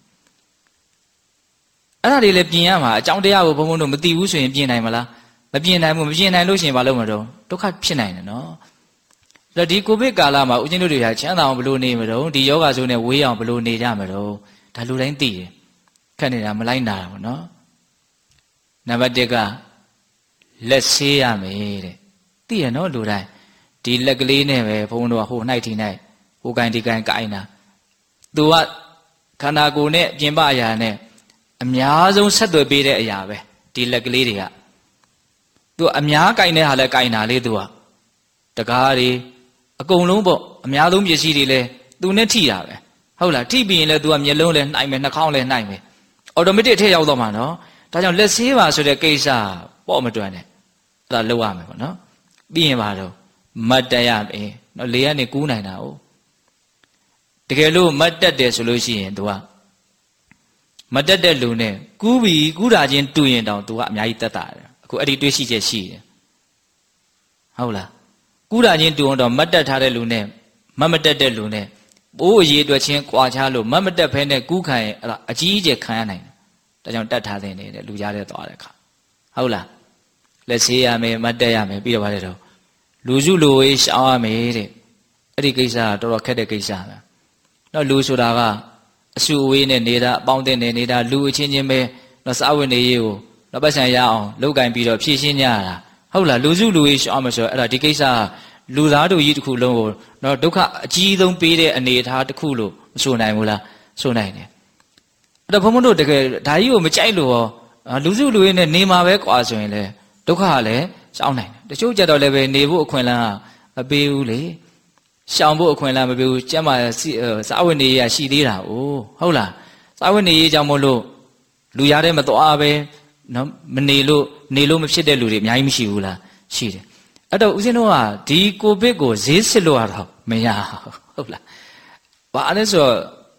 အဲ့ဒါတွေလည်းပြင်ရမှာအကြောင်းတရားကိုဘုံဘုံတို့မသိဘူးဆိုရင်ပြင်နိုင်မလားမပြင်နိုင်ဘူးမပြင်နိုင်လို့ရှိရင်ဘာလုပ်မှာတော့ဒုက္ခဖြစ်နိုင်တယ်နော်ဒီကိုဗစ်ကာလမှာဦးဇင်းတို့တွေဟာချမ်းသာအောင်ဘယ်လိုနေမလို့ဒီယောဂဆိုးနဲ့ဝေးအောင်ဘယ်လိုနေကြမလို့ဒါလူတိုင်းသိတယ်ခက်နေတာမလိုက်နာတာပေါ့နော်နံပါတ်1ကလက်ဆေးရမယ်တဲ့သိရနော်လူတိုင်းဒီလက်ကလေးနဲ့ပဲဘုန်းတော်ကဟို၌ထိ၌ဟိုကန်ဒီကန်ကိုင်းတာသူကခန္ဓာကိုယ်နဲ့ပြင်ပအရာနဲ့အများဆုံးဆက်သွယ်ပေးတဲ့အရာပဲဒီလက်ကလေးတွေကသူအများကိုင်းတဲ့ဟာလဲကိုင်းတာလေသူကတကားတွေအကုန်လုံးပေါ့အများဆုံးပစ္စည်းတွေလဲသူနဲ့ထိတာပဲဟုတ်လားထိပြီးရင်လဲသူကမျက်လုံးလဲနှိုက်မယ်နှာခေါင်းလဲနှိုက်မယ်အော်တိုမက်တစ်ထည့်ရောက်တော့မှာနော်ဒါကြောင့်လက်ဆေးပါဆိုတဲ့ကိစ္စပေါ့မတွန်းနဲ့အဲ့ဒါလုပ်ရမယ်ပေါ့နော်ပြီးရင်ပါတော့မတ်တက်ရမယ်နော်လေကနေကူးနိုင်တာ哦တကယ်လို့မတ်တက်တယ်ဆိုလို့ရှိရင်သူကမတ်တက်တဲ့လူနဲ့ကူးပြီးကူးတာချင်းတူရင်တောင်သူကအများကြီးတက်တာတယ်အခုအဲ့ဒီတွေးရှိချက်ရှိတယ်ဟုတ်လားကူးတာချင်းတူအောင်တော့မတ်တက်ထားတဲ့လူနဲ့မတ်တက်တဲ့လူနဲ့ပိုးအရေးအတွက်ချင်းကွာခြားလို့မတ်တက်ဖဲနဲ့ကူးခံရင်အဲ့ဒါအကြီးအကျယ်ခံရနိုင်တယ်ဒါကြောင့်တက်ထားတဲ့နေတဲ့လူကြားတဲ့သွားတဲ့အခါဟုတ်လားလက်ဆေးရမယ်မတ်တက်ရမယ်ပြီးတော့ဗါတဲ့တော့လူစုလူဝေးရှောင်ရမယ်တဲ့အဲ့ဒီကိစ္စကတော်တော်ခက်တဲ့ကိစ္စပဲနော်လူဆိုတာကအစုအဝေးနဲ့နေတာအပေါင်းအသင်းနဲ့နေတာလူအချင်းချင်းပဲနော်စာဝတ်နေရေးကိုနော်ပတ်စံရအောင်လောက်ကင်ပြီးတော့ဖြည့်ရှင်းကြရတာဟုတ်လားလူစုလူဝေးရှောင်မယ်ဆိုတော့အဲ့ဒါဒီကိစ္စလူသားတို့ကြီးတစ်ခုလုံးကိုနော်ဒုက္ခအကြီးဆုံးပေးတဲ့အနေအထားတစ်ခုလို့မဆိုနိုင်ဘူးလားဆိုနိုင်တယ်အဲ့တော့ဘုံဘုံတို့တကယ်ဒါကြီးကိုမကြိုက်လို့ရောလူစုလူဝေးနဲ့နေမှာပဲကွာဆိုရင်လေဒုက္ခကလည်းရှောင်နိုင်တယ်တချို့ကြတော့လည်းပဲနေဖို့အခွင့်အလမ်းကမပေးဘူးလေရှောင်ဖို့အခွင့်အလမ်းမပေးဘူးကျမ်းမာစာဝတ်နေရရှိသေးတာ哦ဟုတ်လားစာဝတ်နေရေးကြောင့်မို့လို့လူရတဲ့မသွားပဲနော်မနေလို့မဖြစ်တဲ့လူတွေအများကြီးမရှိဘူးလားရှိတယ်အဲ့တော့ဦးဇင်းတို့ကဒီကိုဗစ်ကိုဈေးစစ်လို့ရတော့မရဟုတ်လားဘာလဲဆိုတော့သူ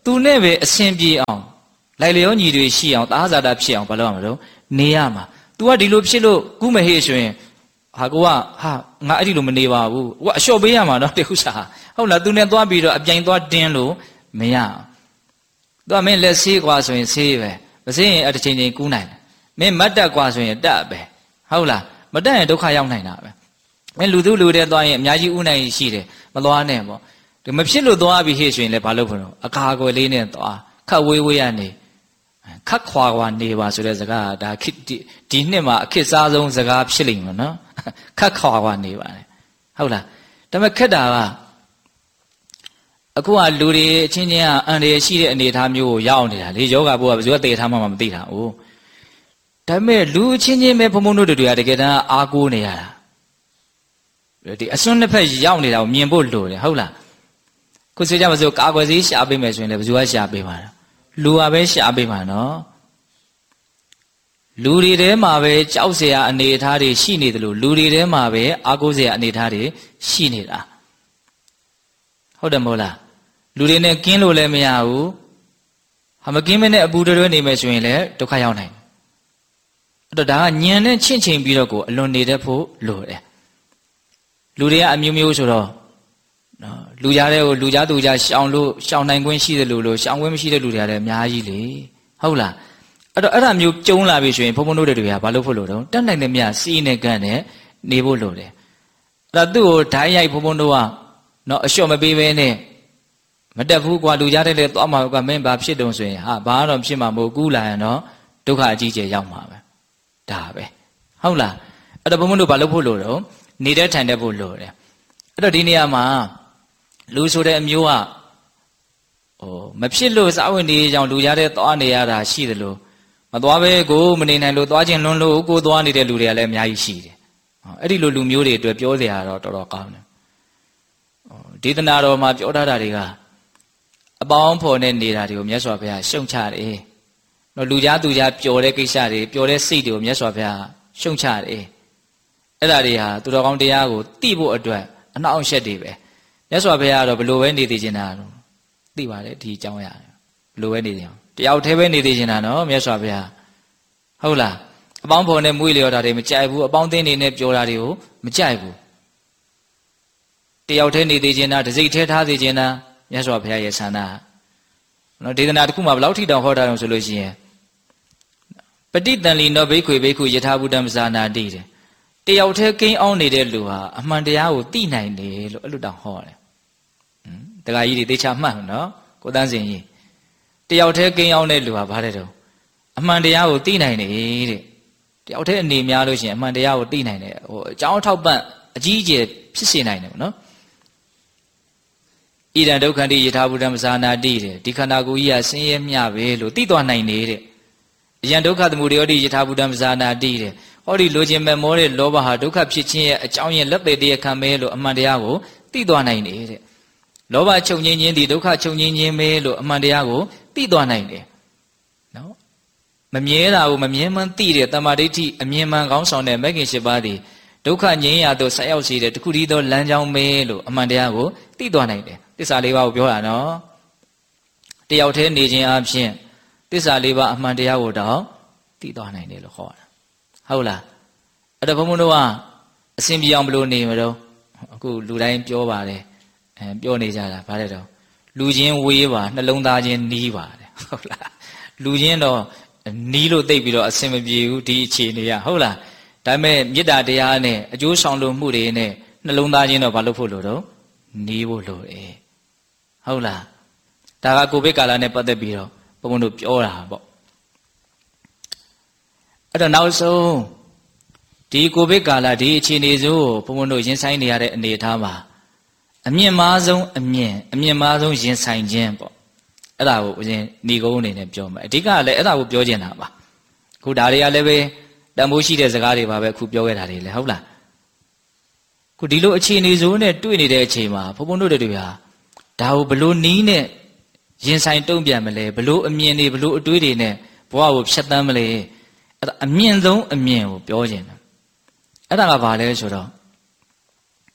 သူနဲ့ပဲအစဉ်ပြေအောင်လိုက်လျောညီတွေရှိအောင်သာဇာတာဖြစ်အောင်ဘာလို့ရမလို့နေရမှာ तू ကဒီလိုဖြစ်လို့ကုမဟေ့ဆိုရင်ဟာကိုကဟာငါအဲ့ဒီလိုမနေပါဘူးကိုကအလျှော့ပေးရမှာနော်တခုစားဟုတ်လား तू နဲ့သွားပြီးတော့အပြိုင်သွားတင်းလို့မရအောင် तू ကမင်းလက်ဆေးกว่าဆိုရင်ဆေးပဲမဆေးရင်အတစ်ချိန်ချင်းကူးနိုင်တယ်မင်းမတ်တက်กว่าဆိုရင်တက်ပဲဟုတ်လားမတက်ရင်ဒုက္ခရောက်နိုင်တာပဲမင်းလူသူလူတဲ့သွားရင်အများကြီးဥနိုင်ရှိတယ်မသွားနဲ့ပေါ့ဒီမဖြစ်လို့သွားပြီးဟေ့ဆိုရင်လည်းဘာလို့ဖို့တော့အခါကွယ်လေးနဲ့သွားခတ်ဝေးဝေးရနေခတ်ခွာခွာနေပါဆိုတဲ့စကားဒါဒီနှစ်မှာအခစ်စားဆုံးစကားဖြစ်လိမ့်မယ်နော်ခတ်ခွာခွာနေပါတယ်ဟုတ်လားဒါပေမဲ့ခက်တာကအခုကလူတွေအချင်းချင်းကအန္တရာယ်ရှိတဲ့အနေအထားမျိုးကိုရောက်နေတာလေယောဂဘုရားဘယ်သူကတည်ထားမှမသိတာ哦ဒါပေမဲ့လူအချင်းချင်းပဲဘုံဘုံတို့တွေကတကယ်တမ်းအားကိုးနေရတာဒီအစွန်းတစ်ဖက်ရောက်နေတာကိုမြင်ဖို့လိုတယ်ဟုတ်လားခုဆိုကြမစို့ကာကွယ်ဆေးရှာပေးမယ်ဆိုရင်လည်းဘယ်သူကရှာပေးမှာလဲလူကပဲရှာပေးမှာနော်လူတွေထဲမှာပဲကြောက်เสียအနေအထားတွေရှိနေတယ်လို့လူတွေထဲမှာပဲအားကိုးเสียအနေအထားတွေရှိနေတာဟုတ်တယ်မဟုတ်လားလူတွေနဲ့ကင်းလို့လည်းမရဘူးဟာမကင်းမနဲ့အပူတွဲနေမယ်ဆိုရင်လည်းဒုက္ခရောက်နိုင်တယ်အဲ့တော့ဒါကညံနဲ့ချင့်ချိန်ပြီးတော့ကိုအလွန်နေတတ်ဖို့လိုတယ်လူတွေကအမျိုးမျိုးဆိုတော့နော်လူကြားတဲ့ကိုလူကြားသူကြားရှောင်လို့ရှောင်နိုင်ခွင့်ရှိတယ်လို့ရှောင်ခွင့်မရှိတဲ့လူတွေကလည်းအများကြီးလေဟုတ်လားအဲ့တော့အဲ့ဒါမျိုးကျုံလာပြီဆိုရင်ဘုံဘုံတို့တွေကဘာလို့ဖို့လို့တော့တတ်နိုင်တဲ့မြစီးနဲ့ကန့်နဲ့နေဖို့လိုတယ်အဲ့ဒါသူ့ကိုဓာတ်ရိုက်ဘုံဘုံတို့ကနော်အလျှော့မပေးဘဲနဲ့မတက်ဘူးကွာလူကြားတဲ့လေသွားမှာကမင်းဘာဖြစ်တုံဆိုရင်ဟာဘာတော့ဖြစ်မှာမဟုတ်ကူးလာရင်တော့ဒုက္ခအကြီးကျယ်ရောက်မှာပဲဒါပဲဟုတ်လားအဲ့တော့ဘုံဘုံတို့ဘာလို့ဖို့လို့တော့နေတဲ့ထိုင်တဲ့ဖို့လိုတယ်အဲ့တော့ဒီနေရာမှာလူဆိုတဲ့အမျိုးကမဖြစ်လို့စာဝင်နေကြောင်လူရတဲ့သွားနေရတာရှိတယ်လို့မသွားပဲကိုမနေနိုင်လို့သွားခြင်းလွန်းလို့ကိုသွားနေတဲ့လူတွေကလည်းအများကြီးရှိတယ်အဲ့ဒီလိုလူမျိုးတွေအတွက်ပြောစရာတော့တော်တော်ကောင်းတယ်ဒေသနာတော်မှာပြောထားတာတွေကအပေါင်းဖော်နဲ့နေတာတွေကိုမြတ်စွာဘုရားရှုံချတယ်နော်လူကြားသူကြားပျော်တဲ့ကိစ္စတွေပျော်တဲ့စိတ်တွေကိုမြတ်စွာဘုရားရှုံချတယ်အဲ့ဒါတွေဟာသူတော်ကောင်းတရားကိုသိဖို့အတွက်အနှောင့်အယှက်တွေပဲမြတ်စွာဘုရားကတော့ဘလို့ပဲနေသေးချင်တာတော့သိပါတယ်ဒီအကြောင်းရတယ်ဘလို့ပဲနေသေးအောင်တယောက်တည်းပဲနေသေးချင်တာနော်မြတ်စွာဘုရားဟုတ်လားအပေါင်းဖော်နဲ့မွေးလျော်တာတွေမကြိုက်ဘူးအပေါင်းအသင်းတွေနဲ့ပြောတာတွေကိုမကြိုက်ဘူးတယောက်တည်းနေသေးချင်တာတစိမ့်ထဲထားသေးချင်တာမြတ်စွာဘုရားရဲ့ဆန္ဒနော်ဒေသနာတစ်ခုမှာဘယ်လောက်ထိတောင်ဟောတာအောင်ဆိုလို့ရှိရင်ပဋိတန်လီနောဘိက္ခွေဘိက္ခုယထာဘုဒ္ဓမဇာနာတိတယ်တယောက်တည်းကိန်းအောင်နေတဲ့လူဟာအမှန်တရားကိုသိနိုင်တယ်လို့အဲ့လိုတောင်ဟောတယ်တခါကြီးတွေသိချမှတ်နော်ကိုတန်းစင်ကြီးတယောက်တည်းကိန်းအောင်တဲ့လူဟာဘာတဲ့တော့အမှန်တရားကိုသိနိုင်တယ်တဲ့တယောက်တည်းအနေများလို့ရှိရင်အမှန်တရားကိုသိနိုင်တယ်ဟိုအကြောင်းထောက်ပံ့အကြီးအကျယ်ဖြစ်စေနိုင်တယ်နော်ဣဒံဒုက္ခန္တိယထာဘုဒ္ဓမဇာနာတိတဲ့ဒီခန္ဓာကိုယ်ကြီးကဆင်းရဲမျှပဲလို့သိသွားနိုင်နေတဲ့အယံဒုက္ခသမုဒယောတိယထာဘုဒ္ဓမဇာနာတိတဲ့ဟောဒီလိုချင်မဲ့မောတဲ့လောဘဟာဒုက္ခဖြစ်ခြင်းရဲ့အကြောင်းရင်းလက်ပေတရားခံမဲလို့အမှန်တရားကိုသိသွားနိုင်နေတဲ့လောဘချုပ်ငြိမ်းခြင်းဒီဒုက္ခချုပ်ငြိမ်းခြင်းပဲလို့အမှန်တရားကိုသိသွားနိုင်တယ်နော်မမြဲတာကိုမမြဲမှန်းသိတဲ့တမ္မာဒိဋ္ဌိအမြင်မှန်ကောင်းဆောင်တဲ့မဂ္ဂင်၈ပါးဒီဒုက္ခငြိမ်းရာသို့ဆက်ရောက်စေတဲ့တခုတည်းသောလမ်းကြောင်းပဲလို့အမှန်တရားကိုသိသွားနိုင်တယ်သစ္စာလေးပါးကိုပြောတာနော်တယောက်တည်းနေခြင်းအပြင်သစ္စာလေးပါးအမှန်တရားကိုတော့သိသွားနိုင်တယ်လို့ခေါ်တာဟုတ်လားအဲ့တော့ဘုန်းဘုန်းတို့ကအစဉ်ပြေအောင်ဘယ်လိုနေမလို့အခုလူတိုင်းပြောပါတယ်ပြောနေကြတာဗါတဲ့တော့လူချင်းဝေးပါနှလုံးသားချင်းနီးပါတယ်ဟုတ်လားလူချင်းတော့နီးလို့သိပ်ပြီးတော့အစဉ်မပြေဘူးဒီအခြေအနေကဟုတ်လားဒါပေမဲ့မေတ္တာတရားနဲ့အကျိုးဆောင်လို့မှုတွေနဲ့နှလုံးသားချင်းတော့ဘာလို့ဖို့လို့တော့နီးဖို့လိုတယ်ဟုတ်လားဒါကကိုဗစ်ကာလနဲ့ပတ်သက်ပြီးတော့ဘုန်းဘုန်းတို့ပြောတာပေါ့အဲ့တော့နောက်ဆုံးဒီကိုဗစ်ကာလဒီအခြေအနေစိုးကိုဘုန်းဘုန်းတို့ရင်ဆိုင်နေရတဲ့အနေအထားမှာအမြင့်မားဆုံးအမြင့်မားဆုံးရင်ဆိုင်ခြင်းပေါ့အဲ့ဒါကိုဦးဇင်းဏီကုန်းအနေနဲ့ပြောမယ်အဓိကလည်းအဲ့ဒါကိုပြောချင်တာပါအခုဒါတွေကလည်းပဲတန်ဖိုးရှိတဲ့စကားတွေပါပဲအခုပြောခဲ့တာတွေလည်းဟုတ်လားခုဒီလိုအခြေအနေစိုးနဲ့တွေ့နေတဲ့အချိန်မှာဘုန်းဘုန်းတို့တွေကဒါကိုဘလို့နီးနဲ့ရင်ဆိုင်တုံ့ပြန်မလဲဘလို့အမြင်တွေဘလို့အတွေးတွေနဲ့ဘဝကိုဖြတ်သန်းမလဲအဲ့ဒါအမြင့်ဆုံးအမြင်ကိုပြောချင်တယ်အဲ့ဒါကဘာလဲဆိုတော့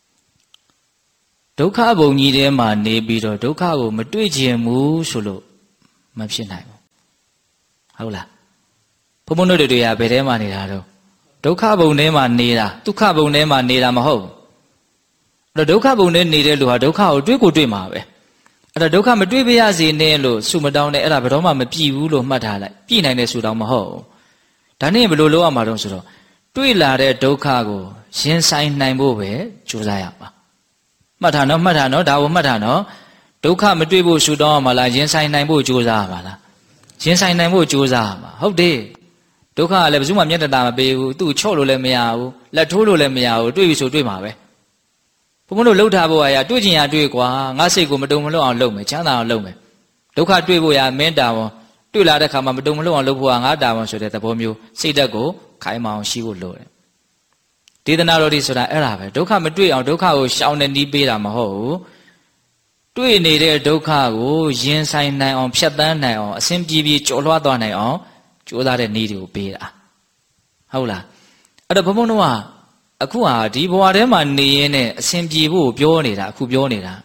ဒုက္ခဘုံကြီးထဲမှာနေပြီးတော့ဒုက္ခကိုမတွေ့ခြင်းဘူးဆိုလို့မဖြစ်နိုင်ဘူးဟုတ်လားဘုံဘုံတို့တွေကဘယ်ထဲမှာနေတာတော့ဒုက္ခဘုံထဲမှာနေတာဒုက္ခဘုံထဲမှာနေတာမဟုတ်အဲ့တော့ဒုက္ခဘုံထဲနေတဲ့လူဟာဒုက္ခကိုတွေ့မှာပဲအဲ့တော့ဒုက္ခမတွေ့ပါရစေနဲ့လို့ဆုမတောင်းနဲ့အဲ့ဒါဘယ်တော့မှမပြည့်ဘူးလို့မှတ်ထားလိုက်ပြည့်နိုင်တဲ့ဆုတောင်းမဟုတ်ဒါနဲ့ဘယ်လိုလုပ်ရမှာတော့ဆိုတော့တွေ့လာတဲ့ဒုက္ခကိုရင်ဆိုင်နိုင်ဖို့ပဲကြိုးစားရပါမှတ်ထားနော်ဒါကိုမှတ်ထားနော်ဒုက္ခမတွေ့ဖို့ဆုတောင်းရမှာလားရင်ဆိုင်နိုင်ဖို့ကြိုးစားရမှာလားရင်ဆိုင်နိုင်ဖို့ကြိုးစားရမှာဟုတ်တယ်ဒုက္ခကလည်းဘယ်သူမှမျက်တတာမပေးဘူးသူ့ချော့လို့လည်းမရဘူးလက်ထိုးလို့လည်းမရဘူးတွေ့ပြီဆိုတွေ့မှာပဲဘုံဘုံတို့လှုပ်ထားဖို့ရတွေ့ချင်ရတွေ့ကွာငါစိတ်ကိုမတုံမလွတ်အောင်လုပ်မယ်ချမ်းသာအောင်လုပ်မယ်ဒုက္ခတွေ့ဖို့ရမင်းတာဝန်တွေ့လာတဲ့ခါမှာမတုံမလွတ်အောင်လုပ်ဖို့ကငါတာဝန်ဆိုတဲ့သဘောမျိုးစိတ်ဓာတ်ကိုခိုင်မာအောင်ရှိဖို့လိုတယ်ဒေသနာတော်ဒီဆိုတာအဲ့ဒါပဲဒုက္ခမတွေ့အောင်ဒုက္ခကိုရှောင်နေနီးပေးတာမဟုတ်ဘူးတွေ့နေတဲ့ဒုက္ခကိုရင်ဆိုင်နိုင်အောင်ဖြတ်သန်းနိုင်အောင်အစဉ်ပြေပြေကျော်လွှားသွားနိုင်အောင်ကြိုးစားတဲ့နည်းတွေကိုပေးတာဟုတ်လားအဲ့တော့ဘုံဘုံတို့ကအခုဟာဒီဘဝထဲမှာနေရင်းနဲ့အစဉ်ပြေဖို့ပြောနေတာအခုပြောနေတာ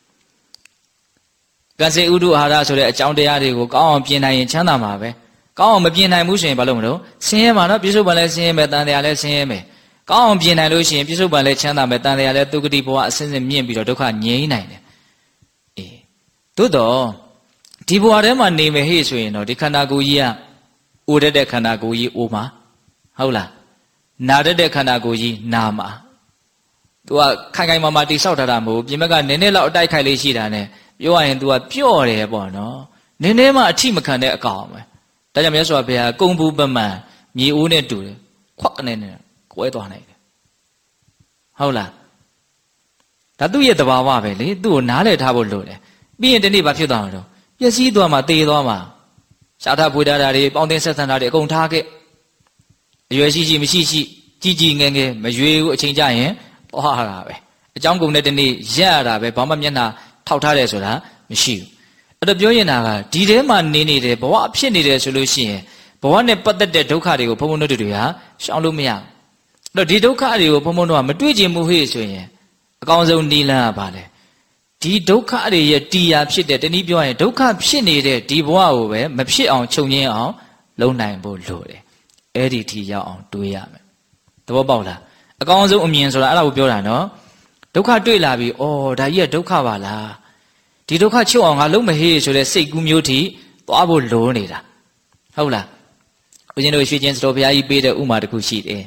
ကံစေဥဒုအာဟာရဆိုတဲ့အကြောင်းတရားတွေကိုကောင်းအောင်ပြင်နိုင်ရင်ချမ်းသာမှာပဲကောင်းအောင်မပြင်နိုင်ဘူးဆိုရင်ဘာလို့မလို့ဆင်းရဲမှာနော်ပြစ္ဆုတ်ပံလည်းဆင်းရဲမယ်တန်တရားလည်းဆင်းရဲမယ်ကောင်းအောင်ပြင်နိုင်လို့ရှိရင်ပြစ္ဆုတ်ပံလည်းချမ်းသာမယ်တန်တရားလည်းသုဂတိဘဝအစဉ်စဉ်မြင့်ပြီးတော့ဒုက္ခငြိမ်းနိုင်တယ်အေးသို့တော့ဒီဘဝထဲမှာနေမယ်ဟေ့ဆိုရင်တော့ဒီခန္ဓာကိုယ်ကြီးကအိုတတ်တဲ့ခန္ဓာကိုယ်ကြီးအိုမှာဟုတ်လားနာတတ်တဲ့ခန္ဓာကိုယ်ကြီးနာမှာသူကခိုင်ခိုင်မာမာတိဆောက်ထားတာမဟုတ်ပြင်ဘက်ကနည်းနည်းလောက်အတိုက်ခိုက်လေးရှိတာ ਨੇ ပြောရရင် तू ကပျော့တယ်ပေါ့နော်နည်းနည်းမှအထိမခံတဲ့အကောင်ပဲဒါကြောင့်မြတ်စွာဘုရားကုံဘူးပမှန်မြေအိုးနဲ့တူတယ်ခွက်ကနေနဲ့ကွဲသွားနိုင်တယ်ဟုတ်လားဒါသူ့ရဲ့သဘာဝပဲလေသူ့ကိုနားလည်ထားဖို့လိုတယ်ပြီးရင်ဒီနေ့ဘာဖြစ်သွားမှာတော့ပျက်စီးသွားမှာတေသွားမှာရှားထားဖွေထားတာတွေပေါင်းတင်ဆက်ဆံတာတွေအကုန်ထားခဲ့အရွယ်ရှိမရှိကြီးငယ်ငယ်မရွေဘူးအချိန်ကြရင်သွားတာပဲအကြောင်းကုန်တဲ့ဒီနေ့ရက်ရတာပဲဘာမှမျက်နှာထောက်ထားတယ်ဆိုတာမရှိဘူးအဲ့တော့ပြောရင်တာကဒီထဲမှာနေတယ်ဘဝဖြစ်နေတယ်ဆိုလို့ရှိရင်ဘဝနဲ့ပတ်သက်တဲ့ဒုက္ခတွေကိုဘုံဘုံတို့တွေဟာရှောင်လို့မရဘူးအဲ့တော့ဒီဒုက္ခတွေကိုဘုံဘုံတို့ကမတွေ့ချင်ဘူးဟေ့ဆိုရင်အကောင်းဆုံးနီလန်းကပါလေဒီဒုက္ခတွေရဲ့တရားဖြစ်တဲ့တနည်းပြောရင်ဒုက္ခဖြစ်နေတဲ့ဒီဘဝကိုပဲမဖြစ်အောင်ချုပ်ငြင်းအောင်လုပ်နိုင်ဖို့လိုတယ်အဲ့ဒီထိရောက်အောင်တွေးရမယ်သဘောပေါက်လားအကောင်းဆုံးအမြင်ဆိုတာအဲ့ဒါကိုပြောတာနော်ဒုက္ခတွေ့လာပြီဩဒါကြီးကဒုက္ခပါလားဒီဒုက္ခချုပ်အောင်ငါလုံးမဟေးဆိုတဲ့စိတ်ကူးမျိုးထိသွားဖို့လိုနေတာဟုတ်လားဦးဇင်းတို့ရွှေကျင်စတော်ဘုရားကြီးပေးတဲ့ဥမာတစ်ခုရှိတယ်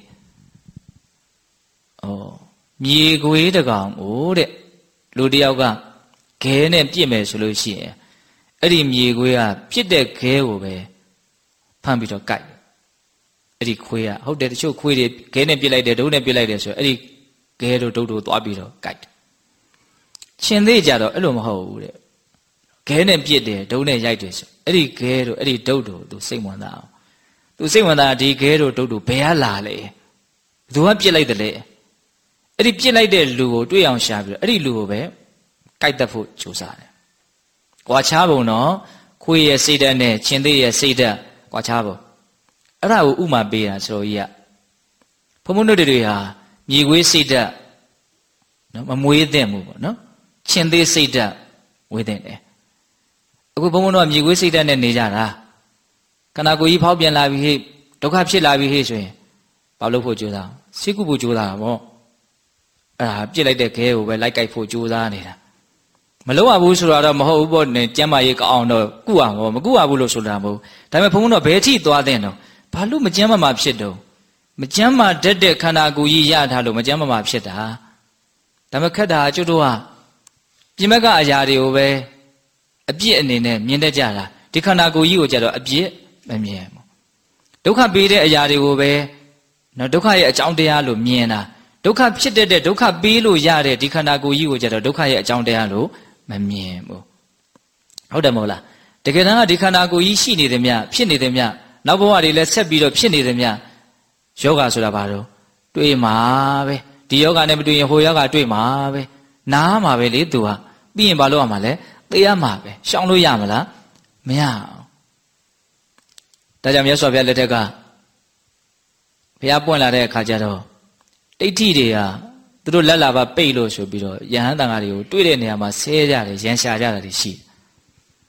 ဩမြေခွေးတကောင်ကိုတဲ့လူတယောက်ကခဲနဲ့ပြစ်မယ်ဆိုလို့ရှိရင်အဲ့ဒီမြေခွေးကပြစ်တဲ့ခဲကိုပဲဖမ်းပြီးတော့ကိုက်အဲ့ဒီခွေးကဟုတ်တယ်တချို့ခွေးတွေခဲနဲ့ပြစ်လိုက်တယ်ဒုတ်နဲ့ပြစ်လိုက်တယ်ဆိုအဲ့ဒီခဲတို့ဒုတ်တို့သွားပြီးတော့ကိုက်တယ်ရှင်သေးကြတော့အဲ့လိုမဟုတ်ဘူးတဲ့ခဲနဲ့ပြစ်တယ်ဒုတ်နဲ့ရိုက်တယ်ဆိုအဲ့ဒီခဲတို့အဲ့ဒီဒုတ်တို့သူစိတ်ဝင်စားအောင်သူစိတ်ဝင်စားဒီခဲတို့ဒုတ်တို့ဘယ်ကလာလဲဘယ်သူကပြစ်လိုက်တယ်လဲအဲ့ဒီပြစ်လိုက်တဲ့လူကိုတွေ့အောင်ရှာပြီးတော့အဲ့ဒီလူကိုပဲကိုက်တတ်ဖို့ကြိုးစားတယ်ကွာခြားပုံတော့ခွေးရဲ့စိတ်ဓာတ်နဲ့ရှင်သေးရဲ့စိတ်ဓာတ်ကွာခြားပုံအဲ့ဒါကိုဥမာပေးတာဆိုတော့ကြီးကဘုံဘုံတို့တွေဟာမြေခွေးစိတ်ဓာတ်နော်မမွေးသင့်ဘူးပေါ့နော်ရှင်သေးစိတ်ဓာတ်ဝေးသင့်တယ်အခုဘုံဘုံတို့ကမြေခွေးစိတ်ဓာတ်နဲ့နေကြတာခန္ဓာကိုယ်ကြီးဖောက်ပြန်လာပြီဟေ့ဒုက္ခဖြစ်လာပြီဟေ့ဆိုရင်ဘာလို့ဖို့ကြိုးစားစိတ်ကုဖို့ကြိုးစားတာပေါ့အဲ့ဒါပြစ်လိုက်တဲ့ခဲကိုပဲလိုက်ကြိုက်ဖို့ကြိုးစားနေတာမလုံးဝဘူးဆိုတာတော့မဟုတ်ဘူးပေါ့နဲ့ကျမ်းမာရေးကောင်းအောင်တော့ကုအောင်မကုရဘူးလို့ဆိုတာမဟုတ်ဒါပေမဲ့ဘုံဘုံတို့ဘယ်ထိသွားတဲ့တော့ဘာလို့မကျမ်းမာဖြစ်တော့မကျမ်းမာတတ်တဲ့ခန္ဓာကိုယ်ကြီးရထားလို့မကျမ်းမာဖြစ်တာဒါပေမဲ့ခက်တာကျွတ်တို့ကပြင်ဘက်ကအရာတွေကိုပဲအပြစ်အနေနဲ့မြင်တတ်ကြတာဒီခန္ဓာကိုယ်ကြီးကိုကြတော့အပြစ်မမြင်ဘူးဒုက္ခပေးတဲ့အရာတွေကိုပဲနော်ဒုက္ခရဲ့အကြောင်းတရားလို့မြင်တာဒုက္ခဖြစ်တဲ့ဒုက္ခပေးလို့ရတဲ့ဒီခန္ဓာကိုယ်ကြီးကိုကြတော့ဒုက္ခရဲ့အကြောင်းတရားလို့မမြင်ဘူးဟုတ်တယ်မဟုတ်လားတကယ်တမ်းကဒီခန္ဓာကိုယ်ကြီးရှိနေတယ်မြဖြစ်နေတယ်မြနောက်ဘဝတွေလည်းဆက်ပြီးတော့ဖြစ်နေတယ်မြယောဂဆိုတာဘာလို့တွေ့မှာပဲဒီယောဂနဲ့မတွေ့ရင်ဟိုယောဂတွေ့မှာပဲနားမှာပဲလေသူကပြီးရင်ဘာလို့ရမှာလဲသိရမှာပဲရှောင်လို့ရမလားမရအောင်ဒါကြောင့်မြတ်စွာဘုရားလက်ထက်ကဘုရားပွင့်လာတဲ့အခါကျတော့ဒိဋ္ဌိတွေကသူတို့လက်လာပါပိတ်လို့ဆိုပြီးတော့ယဟန်တန်ဃာတွေကိုတွေ့တဲ့နေရာမှာဆဲကြတယ်ရန်ရှာကြတာတွေရှိ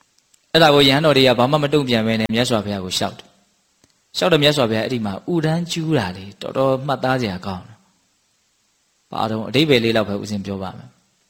အဲ့ဒါကိုယဟန်တော်တွေကဘာမှမတုံ့ပြန်ပဲနဲ့မြတ်စွာဘုရားကိုရှောက်တယ်ရှောက်တော့မြတ်စွာဘုရားအဲ့ဒီမှာဥဒန်းကျူးတာလေတော်တော်မှတ်သားစရာကောင်းတယ်ဘာတော့အဓိပ္ပာယ်လေးတော့ပဲဦးဇင်းပြောပါမယ်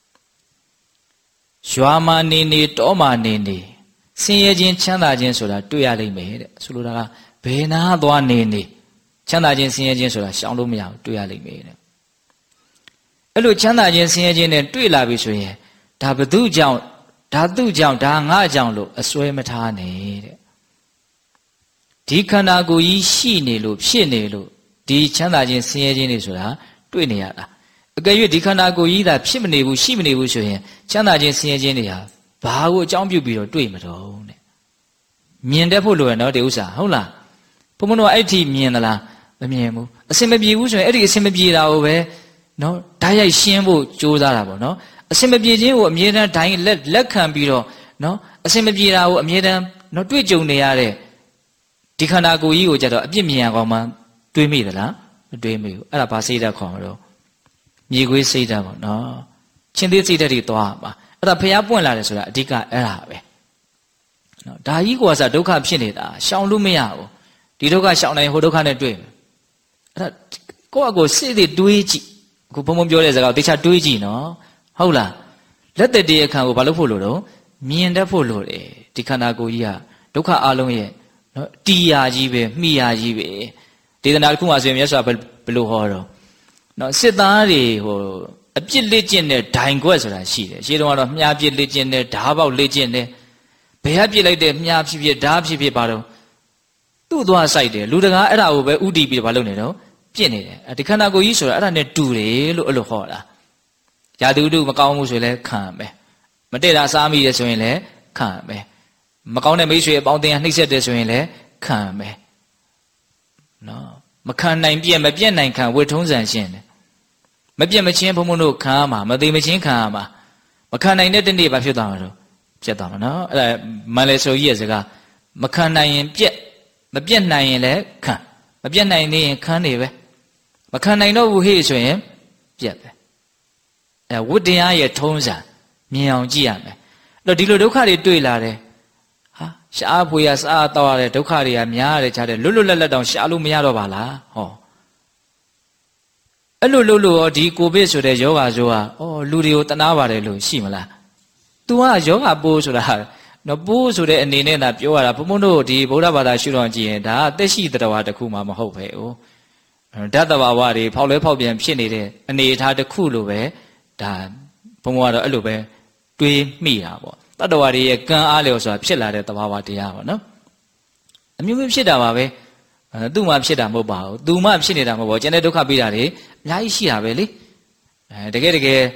ရွာမှာနေနေတောမှာနေနေဆင်းရဲခြင်းချမ်းသာခြင်းဆိုတာတွေ့ရလိမ့်မယ်တဲ့ဆိုလိုတာကဘယ်နာသွားနေနေချမ်းသာခြင်းဆင်းရဲခြင်းဆိုတာရှောင်လို့မရဘူးတွေ့ရလိမ့်မယ်တဲ့အဲ့လိုချမ်းသာခြင်းဆင်းရဲခြင်းနဲ့တွေ့လာပြီဆိုရင်ဒါဘသူကြောင့်ဒါသူ့ကြောင့်ဒါငါကြောင့်လို့အစွဲမထားနဲ့တဲ့ဒီခန္ဓာကိုယ်ကြီးရှိနေလို့ဖြစ်နေလို့ဒီချမ်းသာခြင်းဆင်းရဲခြင်းတွေဆိုတာတွေ့နေရတာအကယ်၍ဒီခန္ဓာကိုယ်ကြီးသာဖြစ်မနေဘူးရှိမနေဘူးဆိုရင်ချမ်းသာခြင်းဆင်းရဲခြင်းတွေဟာဘာကိုအကြောင်းပြုပြီးတော့တွေ့မတော့တဲ့မြင်တတ်ဖို့လိုရနော်ဒီဥစ္စာဟုတ်လားဘုံဘုံတို့အဲ့ဒီမြင်သလားမမြင်ဘူးအစင်မပြေဘူးဆိုရင်အဲ့ဒီအစင်မပြေတာကိုပဲနော်ဓာတ်ရိုက်ရှင်းဖို့ကြိုးစားတာပေါ့နော်အစင်မပြေခြင်းကိုအမြဲတမ်းဒိုင်းလက်ခံပြီးတော့နော်အစင်မပြေတာကိုအမြဲတမ်းနော်တွေ့ကြုံနေရတဲ့ဒီခန္ဓာကိုယ်ကြီးကိုကြတော့အပြစ်မြင်ရကောင်မှတွေးမိသလားမတွေးမိဘူးအဲ့ဒါဘာစိတ်ဓာတ်ခေါ်မှာတော့မြေခွေးစိတ်ဓာတ်ပေါ့နော်ချင်းသေးစိတ်ဓာတ်တွေသွားပါအဲ့ဒါဖျားပွင့်လာတယ်ဆိုတာအဓိကအဲ့ဒါပဲနော်ဒါကြီးကဆိုဒုက္ခဖြစ်နေတာရှောင်လို့မရဘူးဒီဒုက္ခရှောင်နိုင်ဟိုဒုက္ခနဲ့တွေ့မယ်အဲ့ဒါကိုယ့်အကိုစိတ်တွေတွေးကြည့်အခုဘုံဘုံပြောတဲ့စကားကိုတေချာတွေးကြည့်နော်ဟုတ်လားလက်သက်တည်းအခါကိုဘာလို့ဖို့လို့တော့မြင်တတ်ဖို့လို့တယ်ဒီခန္ဓာကိုယ်ကြီးကဒုက္ခအလုံးရဲ့နော်တီးရာကြီးပဲမိရာကြီးပဲဒေသနာတစ်ခုမှဆိုရင်မြတ်စွာဘယ်လိုဟောတော့နော်စစ်သားတွေဟိုအပြစ်လက်ကျင့်တဲ့ဒိုင်ခွက်ဆိုတာရှိတယ်ရှင်းတော့ကတော့မြားပြစ်လက်ကျင့်တဲ့ဓားပေါက်လက်ကျင့်တဲ့ဘယ်ကပြစ်လိုက်တဲ့မြားဖြစ်ဖြစ်ဓားဖြစ်ဖြစ်ပါတော့သူ့သွားဆိုင်တယ်လူတကားအဲ့ဒါကိုပဲဥတီပြီးဘာလုပ်နေတော့ပြစ်နေတယ်ဒီခန္ဓာကိုယ်ကြီးဆိုတာအဲ့ဒါနဲ့တူတယ်လို့အဲ့လိုဟောတာယာတုတုမကောင်းမှုဆိုရင်လည်းခံမယ်မတည့်တာစားမိတယ်ဆိုရင်လည်းခံမယ်မကောင်းတဲ့မိတ်ဆွေအပေါင်းအသင်းနှိပ်စက်တယ်ဆိုရင်လည်းခံမယ်နော်မခံနိုင်ပြက်မပြက်နိုင်ခံဝေထုံးစံရှင်းတယ်မပြက်မချင်းဘုံဘုံတို့ခံရမှာမသိမချင်းခံရမှာမခံနိုင်တဲ့တနေ့ဘာဖြစ်သွားမှာတော့ပြက်သွားမှာနော်အဲ့ဒါမန်လေဆိုကြီးရဲ့စကားမခံနိုင်ရင်ပြက်မပြက်နိုင်ရင်လည်းခံမပြက်နိုင်နေရင်ခံနေပဲမခံနိုင်တော့ဘူးဟေ့ဆိုရင်ပြက်ပဲအဲဝိတ္တရားရဲ့ထုံးစံမြင်အောင်ကြည့်ရမယ်အဲ့တော့ဒီလိုဒုက္ခတွေတွေ့လာတယ်ဟာရှားဖွေရစားတော့ရတဲ့ဒုက္ခတွေကများရတယ်ခြားတယ်လွတ်လွတ်လပ်လပ်တောင်ရှားလို့မရတော့ပါလားဟောအဲ့လိုလို့ရောဒီကိုဗစ်ဆိုတဲ့ယောဂါဆိုဟာလူတွေကိုတနာပါတယ်လို့ရှိမလား तू ကယောဂပိုးဆိုတာနော်ပိုးဆိုတဲ့အနေနဲ့သာပြောရတာဘုံဘုံတို့ဒီဗုဒ္ဓဘာသာရှုထောင့်ကြည့်ရင်ဒါကသက်ရှိတဝါတစ်ခုမှမဟုတ်ပဲ哦ဓာတ်တဘာဝတွေဖောက်လဲဖောက်ပြန်ဖြစ်နေတဲ့အနေအထားတစ်ခုလိုပဲဒါဘုံဘုံကတော့အဲ့လိုပဲတွေးမိတာပေါ့တတ္တဝါတွေရဲ့ကံအားလျော်ဆိုတာဖြစ်လာတဲ့တဘာဝတရားပေါ့နော်အမျိုးမျိုးဖြစ်တာပါပဲသူ့မှဖြစ်တာမဟုတ်ပါဘူးသူမှဖြစ်နေတာမဟုတ်ပါဘူးကျန်တဲ့ဒုက္ခပေးတာတွေအများကြီးရှိတာပဲလေတကယ်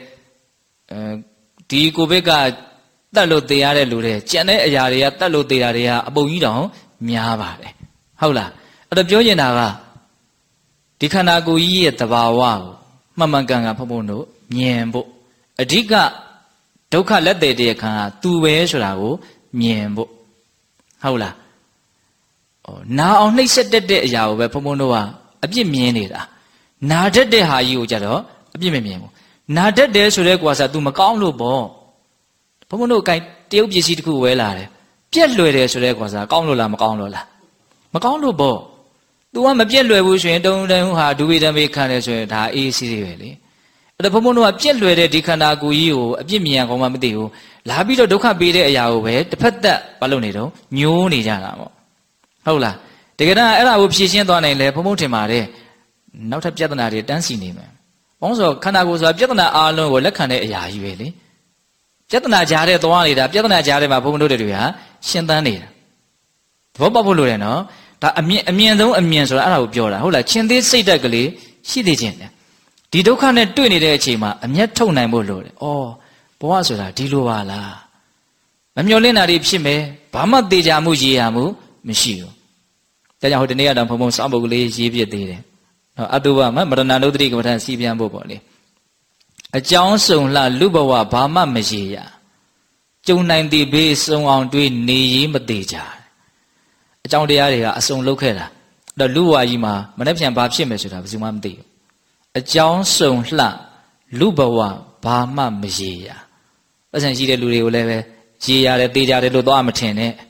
ဒီကိုဗစ်ကတတ်လို့သေရတဲ့လူတွေကျန်တဲ့အရာတွေကတတ်လို့သေတာတွေကအပုံကြီးတောင်များပါတယ်ဟုတ်လားအဲ့တော့ပြောချင်တာကဒီခန္ဓာကိုယ်ကြီးရဲ့တဘာဝကိုမှန်မှန်ကန်ကန်ဖုံဖုံတို့မြင်ဖို့အဓိကဒုက္ခလက်သေးတဲ့ခံကသူပဲဆိုတာကိုမြင်ဖို့ဟုတ်လားနာအောင်နှိပ်စက်တဲ့အရာကိုပဲဖုံဖုံတို့ကအပြစ်မြင်နေတာနာတတ်တဲ့ဟာကြီးကိုကြတော့အပြစ်မမြင်ဘူးနာတတ်တယ်ဆိုတဲ့ကွာစား तू မကောင်းလို့ပေါ့ဘုံဘုံတို့အကိုင်တရုပ်ပစ္စည်းတစ်ခုဝဲလာတယ်ပြက်လွယ်တယ်ဆိုတဲ့ကွာစားကောင်းလို့လားမကောင်းလို့လားမကောင်းလို့ပေါ့ तू ကမပြက်လွယ်ဘူးဆိုရင်တုံတုံဟာဒူဝေတံမေခံတယ်ဆိုရင်ဒါအေးစီးတွေပဲလေအဲ့တော့ဘုံဘုံတို့ကပြက်လွယ်တဲ့ဒီခန္ဓာကိုယ်ကြီးကိုအပြစ်မြင်ရကောင်းမှမသိဘူးလာပြီးတော့ဒုက္ခပေးတဲ့အရာကိုပဲတစ်ဖက်သက်မလုပ်နေတော့ညိုးနေကြတာပေါ့ဟုတ်လားတကယ်တော့အဲ့ဒါကိုဖြည့်ရှင်းသွားနိုင်လဲဘုံဘုံထင်ပါတယ်နောက်ထပ်ပြဿနာတွေတန်းစီနေမယ်ဘောင်းဆိုခန္ဓာကိုယ်ဆိုတာပြဿနာအားလုံးကိုလက်ခံတဲ့အရာကြီးပဲလေပြဿနာကြားတဲ့သွားနေတာပြဿနာကြားတဲ့မှာဘုံဘုံတို့တွေဟာရှင်းသန်းနေတာသဘောပေါက်ဖို့လိုတယ်နော်ဒါအမြင်ဆုံးအမြင်ဆိုတာအဲ့ဒါကိုပြောတာဟုတ်လားချင်းသေးစိတ်ဓာတ်ကလေးရှိသေးခြင်းတယ်ဒီဒုက္ခနဲ့တွေ့နေတဲ့အချိန်မှာအမျက်ထုတ်နိုင်ဖို့လိုတယ်ဩဘဝဆိုတာဒီလိုပါလားမမျောလင့်တာတွေဖြစ်မယ်ဘာမှသေချာမှုရေးရမှုမရှိဘူးဒါကြောင့်ဟိုတနေ့ကတော့ဘုံဘုံစောင်းပုတ်ကလေးရေးပြသေးတယ်နော်အတုပမရဏနုဒ္ဓတိကမ္မထစီပြန်ဖို့ပေါ့လေအကြောင်းစုံလှလူဘဝဘာမှမရေရကျုံနိုင်သည်ဘေးစုံအောင်တွေးနေရေးမသေးကြအကြောင်းတရားတွေကအစုံလောက်ခဲ့တာအဲ့တော့လူဝါကြီးမှာမနေ့ပြန်ဘာဖြစ်မယ်ဆိုတာဘယ်သူမှမသိဘူးအကြောင်းစုံလှလူဘဝဘာမှမရေရပတ်စံရှိတဲ့လူတွေကိုလည်းပဲရေရတယ်တေးကြတယ်လို့သွားမထင်နဲ့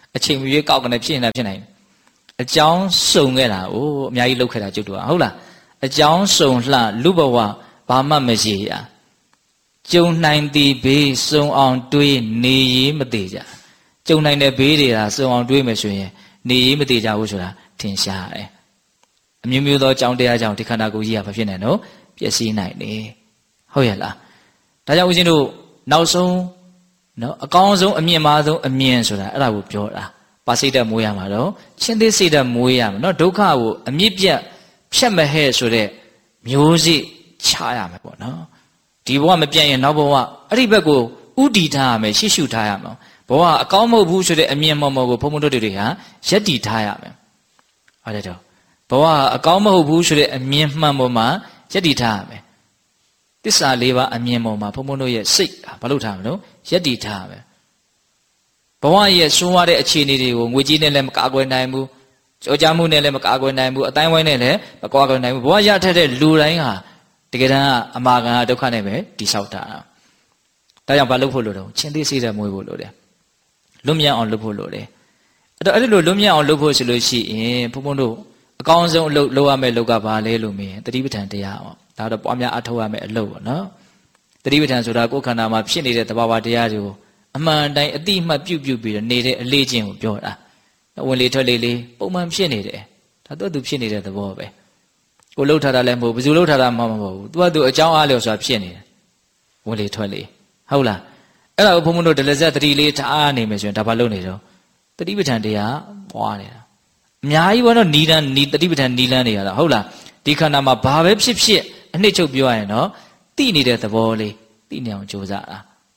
အချိန်မရွေးကောက်ကနေဖြစ်နေတာဖြစ်နိုင်အကြောင်းစုံခဲ့တာအိုးအများကြီးလောက်ခဲ့တာကျုပ်တို့ဟုတ်လားအကြောင်းစုံလှလူဘဝဘာမှမရှိရကျုံနိုင်သည်ဘေးစုံအောင်တွေးနေရေးမသေးကြကျုံနိုင်တဲ့ဘေးတွေကစုံအောင်တွေးမယ်ဆိုရင်နေရေးမသေးကြဘူးဆိုတာထင်ရှားတယ်အမျိုးမျိုးသောအကြောင်းတရားကြောင့်ဒီခန္ဓာကိုယ်ကြီးကဘာဖြစ်နေတော့ပျက်စီးနိုင်တယ်ဟုတ်ရဲ့လားဒါကြောင့်ဦးဇင်းတို့နောက်ဆုံးနော်အကောင်းဆုံးအမြင့်မားဆုံးအမြင်ဆိုတာအဲ့ဒါကိုပြောတာပါစိတ်တက်မွေးရမှာတော့ချင်းသေးစိတ်တက်မွေးရမှာနော်ဒုက္ခကိုအမြင့်ပြတ်ဖြတ်မဟဲ့ဆိုတဲ့မျိုးစိချရမယ်ပေါ့နော်ဒီဘဝမပြတ်ရင်နောက်ဘဝအဲ့ဒီဘက်ကိုဥတည်ထားရမယ်ရှေ့ရှုထားရမယ်ဘဝအကောင်းမဟုတ်ဘူးဆိုတဲ့အမြင်မော်ကိုဘုံဘုံတို့တွေဟာရက်တည်ထားရမယ်ဟုတ်တယ်တော့ဘဝအကောင်းမဟုတ်ဘူးဆိုတဲ့အမြင်မှန်ပေါ်မှာရက်တည်ထားရမယ်သစ္စာလေးပါအမြင်ပေါ်မှာဘုံဘုံတို့ရဲ့စိတ်ဘာလို့ထားမလို့ရက်တည်ထားရမယ်ဘဝရဲ့ဆိုးရတဲ့အခြေအနေတွေကိုငွေကြေးနဲ့လည်းမကာကွယ်နိုင်ဘူးကြောကြားမှုနဲ့လည်းမကာကွယ်နိုင်ဘူးအတိုင်းဝိုင်းနဲ့လည်းမကာကွယ်နိုင်ဘူးဘဝရထက်တဲ့လူတိုင်းဟာတကယ်တမ်းအမာခံဒုက္ခနဲ့ပဲတိဆောက်တာဒါကြောင့်ဘာလုပ်ဖို့လိုတော့ချင်းသေးစိတ်ဓာတ်မွေးဖို့လိုတယ်လွတ်မြောက်အောင်လုပ်ဖို့လိုတယ်အဲ့တော့အဲ့ဒီလိုလွတ်မြောက်အောင်လုပ်ဖို့ဆိုလို့ရှိရင်ဘုံဘုံတို့အကောင်းဆုံးအလုပ်လုပ်ရမယ့်အလုပ်ကဘာလဲလို့မေးရင်တတိပဋ္ဌာန်တရားပေါ့ဒါတော့ပွားများအထောက်ရမယ့်အလုပ်ပေါ့နော်တတိပဋ္ဌာန်ဆိုတာကိုယ်ခန္ဓာမှာဖြစ်နေတဲ့သဘာဝတရားတွေကိုအမှန်တိုင်းအတိအမှတ်ပြုတ်ပြီးတော့နေတဲ့အလေးချင်းကိုပြောတာဝင်လေထွက်လေလေးပုံမှန်ဖြစ်နေတယ်ဒါတော့သူဖြစ်နေတဲ့သဘောပဲကိုလှုပ်ထားတာလည်းမဟုတ်ဘူးဘယ်သူလှုပ်ထားတာမှမဟုတ်ဘူးသူကသူအကြောင်းအားလျော်စွာဖြစ်နေတယ်ဝင်လေထွက်လေဟုတ်လားအဲ့ဒါကိုဘုံဘုံတို့ဒလဇက်တတိလေးထားနေမယ်ဆိုရင်ဒါဘာလုပ်နေတော့တတိပဋ္ဌာန်တရားပွားနေတာအများကြီးဘောတော့နီလန်းနီတတိပဋ္ဌာန်နီလန်းနေရတာဟုတ်လားဒီခန္ဓာမှာဘာပဲဖြစ်ဖြစ်အနှစ်ချုပ်ပြောရရင်တော့သိနေတဲ့သဘောလေးသိနေအောင်ကြိုးစားတာ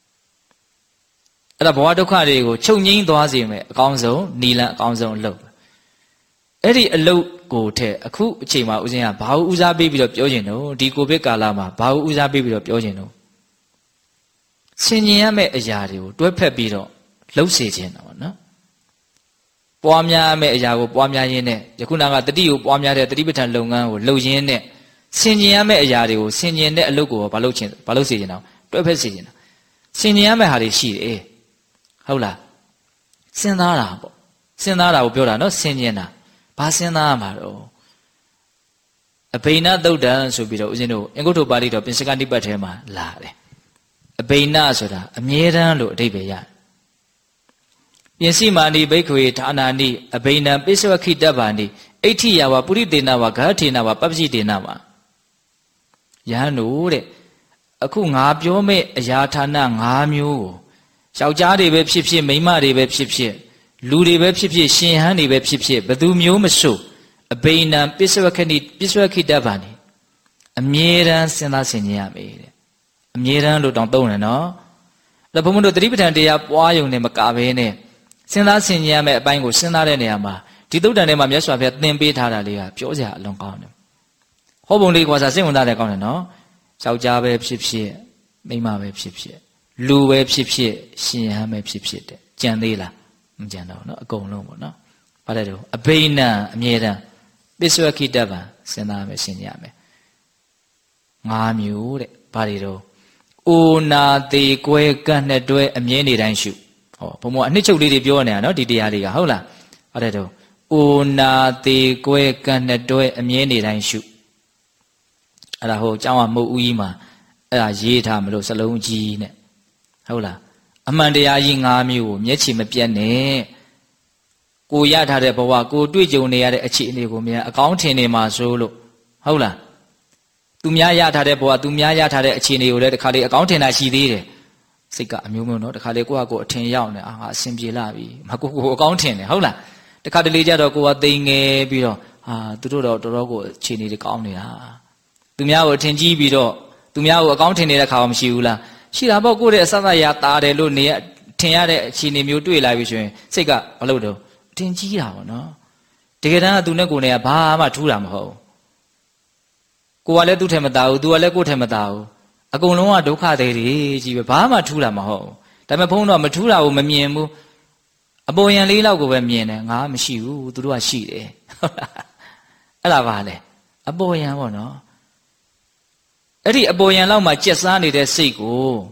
အဲ့ဒါဘဝဒုက္ခတွေကိုချုပ်ငိမ့်သွားစေမယ်အကောင်းဆုံးနီလန်းအကောင်းဆုံးအလုပ်အဲ့ဒီအလုပ်ကိုထက်အခုအချိန်မှာဦးဇင်းကဘာလို့ဦးစားပေးပြီးတော့ပြောခြင်းတော့ဒီကိုဗစ်ကာလမှာဘာလို့ဦးစားပေးပြီးတော့ပြောခြင်းတော့ဆင်ញင်ရမယ့်အရာတွေကိုတွဲဖက်ပြီးတော့လှုပ်စေခြင်းတော့နော်ပွားများရမယ့်အရာကိုပွားများရင်းနဲ့ယခုနကတတိကိုပွားများတဲ့တတိပဋ္ဌာန်လုပ်ငန်းကိုလှုပ်ရင်းနဲ့ဆင်ញင်ရမယ့်အရာတွေကိုဆင်ញင်တဲ့အလုပ်ကိုဘာလုပ်စေခြင်းတော့တွဲဖက်စေခြင်းတော့ဆင်ញင်ရမယ့်ဟာတွေရှိတယ်ဟုတ်လားစဉ်းစားတာပေါ့စဉ်းစားတာကိုပြောတာနော်ဆင်ញင်တာဘာစဉ်းစားရမှာတော့အဘိနသုတ်တံဆိုပြီးတော့ဦးဇင်းတို့အင်္ဂုတ္တပါဠိတော်ပင်စကနိပတ်ထဲမှာလာတယ်အဘိနဆိုတာအမြဲတမ်းလို့အဓိပ္ပာယ်ရတယ်ပြင်စီမာနိဘိက္ခဝေဌာနာနိအဘိနံပိစဝခိတဗ္ဗာနိအဋ္ဌိယဝပုရိသေနဝဂဟထေနဝပပ္ပစိတေနဝယဟန်တို့တဲ့အခုငါပြောမဲ့အရာဌာန၅မျိုးကိုယောက်ျားတွေပဲဖြစ်ဖြစ်မိန်းမတွေပဲဖြစ်ဖြစ်လူတွေပဲဖြစ်ဖြစ်ရှင်ဟန်းတွေပဲဖြစ်ဖြစ်ဘယ်သူမျိုးမဆိုအဘိနံပိစဝခိတဗ္ဗာနိအမြဲတမ်းစဉ်းစားဆင်ခြင်ရမယ်တဲ့အမြဲတမ်းလို့တောင်သုံးတယ်နော်အဲ့ဘုံဘုံတို့တတိပဋ္ဌာန်တရားပွားယုံနဲ့မကဘဲနဲ့စဉ်းစားဆင်ခြင်ရမယ့်အပိုင်းကိုစဉ်းစားတဲ့နေရာမှာဒီသုတ်တန်ထဲမှာမြတ်စွာဘုရားသင်ပေးထားတာလေးကပြောစရာအလွန်ကောင်းတယ်ဟောပုံလေးကွာစားစိတ်ဝင်စားတယ်ကောင်းတယ်နော်ယောက်ျားပဲဖြစ်ဖြစ်မိန်းမပဲဖြစ်ဖြစ်လူပဲဖြစ်ဖြစ်ရှင်ဟန်းပဲဖြစ်ဖြစ်တဲ့ကြံသေးလားမကြံတော့နော်အကုန်လုံးပေါ့နော်ဘာလဲတော့အဘိနံအမြဲတမ်းပိစဝခိတဗ္ဗံစဉ်းစားမယ်ဆင်ခြင်ရမယ်၅မျိုးတဲ့ဘာတွေတော့အိုနာသေးကွဲကန့်နဲ့တွဲအမြဲနေတိုင်းရှုဟောဘုံဘအနှစ်ချုပ်လေးတွေပြောနေတာနော်ဒီတရားတွေကဟုတ်လားဘာလဲတော့အိုနာသေးကွဲကန့်နဲ့တွဲအမြဲနေတိုင်းရှုအဲ့ဒါဟိုကျောင်းကမုတ်ဦးကြီးမှာအဲ့ဒါရေးထားမလို့စလုံးကြီးနဲ့ဟုတ်လားအမှန်တရားကြီး၅မျိုးကိုမျက်ခြေမပြတ်နဲ့ကိုရထားတဲ့ဘဝကိုတွေ့ကြုံနေရတဲ့အခြေအနေကိုမြန်အကောင်းထင်နေမှာဆိုလို့ဟုတ်လားသူများရထားတဲ့ဘဝသူများရထားတဲ့အခြေအနေကိုလည်းတခါလေအကောင်းထင်တာရှိသေးတယ်စိတ်ကအမျိုးမျိုးနော်တခါလေကိုယ့်ဟာကိုယ်အထင်ရောက်နေငါအဆင်ပြေလာပြီမကိုအကောင်းထင်တယ်ဟုတ်လားတခါတလေကြတော့ကိုကသိငယ်ပြီးတော့သူတို့တော့တော်တော်ကိုအခြေအနေတွေကောင်းနေတာသူများကိုအထင်ကြီးပြီးတော့သူများကိုအကောင်းထင်နေတဲ့ခါမှမရှိဘူးလားရှိတာပေါ့ကိုယ့်ရဲ့အစအရာတာတယ်လို့နေထင်ရတဲ့အခြေအနေမျိုးတွေ့လာပြီဆိုရင်စိတ်ကမလို့တော့အထင်ကြီးတာပေါ့နော်တကယ်တမ်းကသူနဲ့ကိုယ်နဲ့ကဘာမှထူးတာမဟုတ်ဘူးကိုကလည်းသူ့ထဲမသားဘူးသူကလည်းကိုယ်ထဲမသားဘူးအကုန်လုံးကဒုက္ခတွေကြီးပဲဘာမှထူးတာမဟုတ်ဘူးဒါပေမဲ့ဘုန်းတော်မထူးတာကိုမမြင်ဘူးအပေါ်ယံလေးလောက်ကိုပဲမြင်တယ်ငါမရှိဘူးသူတို့ကရှိတယ်ဟုတ်လားအဲ့ဒါပါလေအပေါ်ယံပေါ့နော်အဲ့ဒီအပေါ်ယံလောက်မှာကြက်စားနေတဲ့စိတ်ကို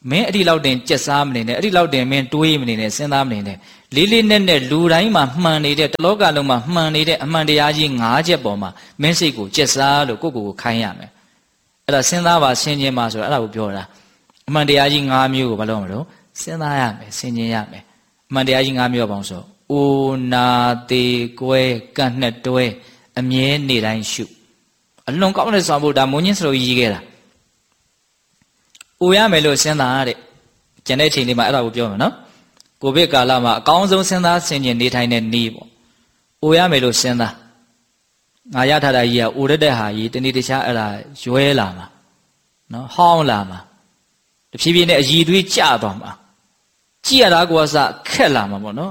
မင်းအဲ့ဒီလောက်တင်ကြက်စားမနေနဲ့အဲ့ဒီလောက်တင်မင်းတွေးမနေနဲ့စဉ်းစားမနေနဲ့လေးလေးနက်နက်လူတိုင်းမှာမှန်နေတဲ့တလောကလုံးမှာမှန်နေတဲ့အမှန်တရားကြီး၅ချက်ပေါ်မှာမင်းစိတ်ကိုကြက်စားလို့ကိုယ့်ကိုယ်ကိုခိုင်းရမယ်အဲ့ဒါစဉ်းစားပါဆင်ခြင်ပါဆိုတာအဲ့ဒါကိုပြောတာအမှန်တရားကြီး၅မျိုးကိုဘာလို့မလို့စဉ်းစားရမယ်ဆင်ခြင်ရမယ်အမှန်တရားကြီး၅မျိုးပေါင်းဆိုအိုနာသေးကွဲကန့်နှစ်တွဲအမြဲနေတိုင်းရှုအလွန်ကောင်းတဲ့ဆောင်ဖို့ဒါမုန်းချင်းစလို့ရေးခဲ့တာအိုရမယ်လို့စဉ်းစားတဲ့ကျန်တဲ့ချိန်လေးမှာအဲ့ဒါကိုပြောမယ်နော်ကိုဗစ်ကာလမှာအကောင်းဆုံးစဉ်းစားဆင်ခြင်နေထိုင်တဲ့နေ့ပေါ့အိုရမယ်လို့စဉ်းစားငါရထားတာကြီးကအိုရတဲ့ဟာကြီးတနေ့တခြားအဲ့ဒါရွဲလာမှာနော်ဟောင်းလာမှာတဖြည်းဖြည်းနဲ့အည်သွေးကျသွားမှာကြည့်ရတာကိုစခက်လာမှာပေါ့နော်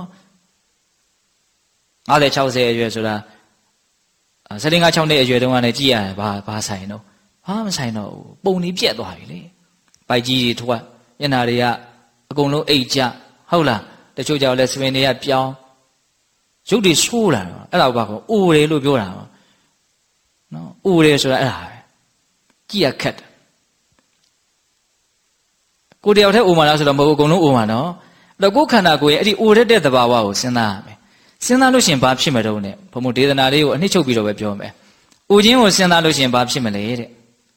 50 60အရွယ်ဆိုတာ75 6နှစ်အရွယ်တုန်းကလည်းကြည့်ရတယ်ဘာဆိုင်တော့ဘာမဆိုင်တော့ဘူးပုံနေပြက်သွားပြီလေပိုက်ကြီးတွေထွက်ညနာတွေကအကုန်လုံးအိတ်ကြဟုတ်လားတချို့ကြောင့်လဲစပင်တွေကပြောင်းရုပ်တွေဆိုးလာတော့အဲ့ဒါဘာကောအိုတယ်လို့ပြောတာပေါ့နော်အိုတယ်ဆိုတာအဲ့ဒါပဲကြည့်ရခက်တယ်ကိုတယောက်တည်းအိုမှာလားဆိုတော့မဟုတ်ဘူးအကုန်လုံးအိုမှာနော်အဲ့တော့ကိုယ်ခန္ဓာကိုယ်ရဲ့အဲ့ဒီအိုတဲ့သဘာဝကိုစဉ်းစားရမယ်စဉ်းစားလို့ရှိရင်ဘာဖြစ်မလို့နဲ့ဘုံဘုံဒေသနာလေးကိုအနှစ်ချုပ်ပြီးတော့ပဲပြောမယ်အိုခြင်းကိုစဉ်းစားလို့ရှိရင်ဘာဖြစ်မလဲတဲ့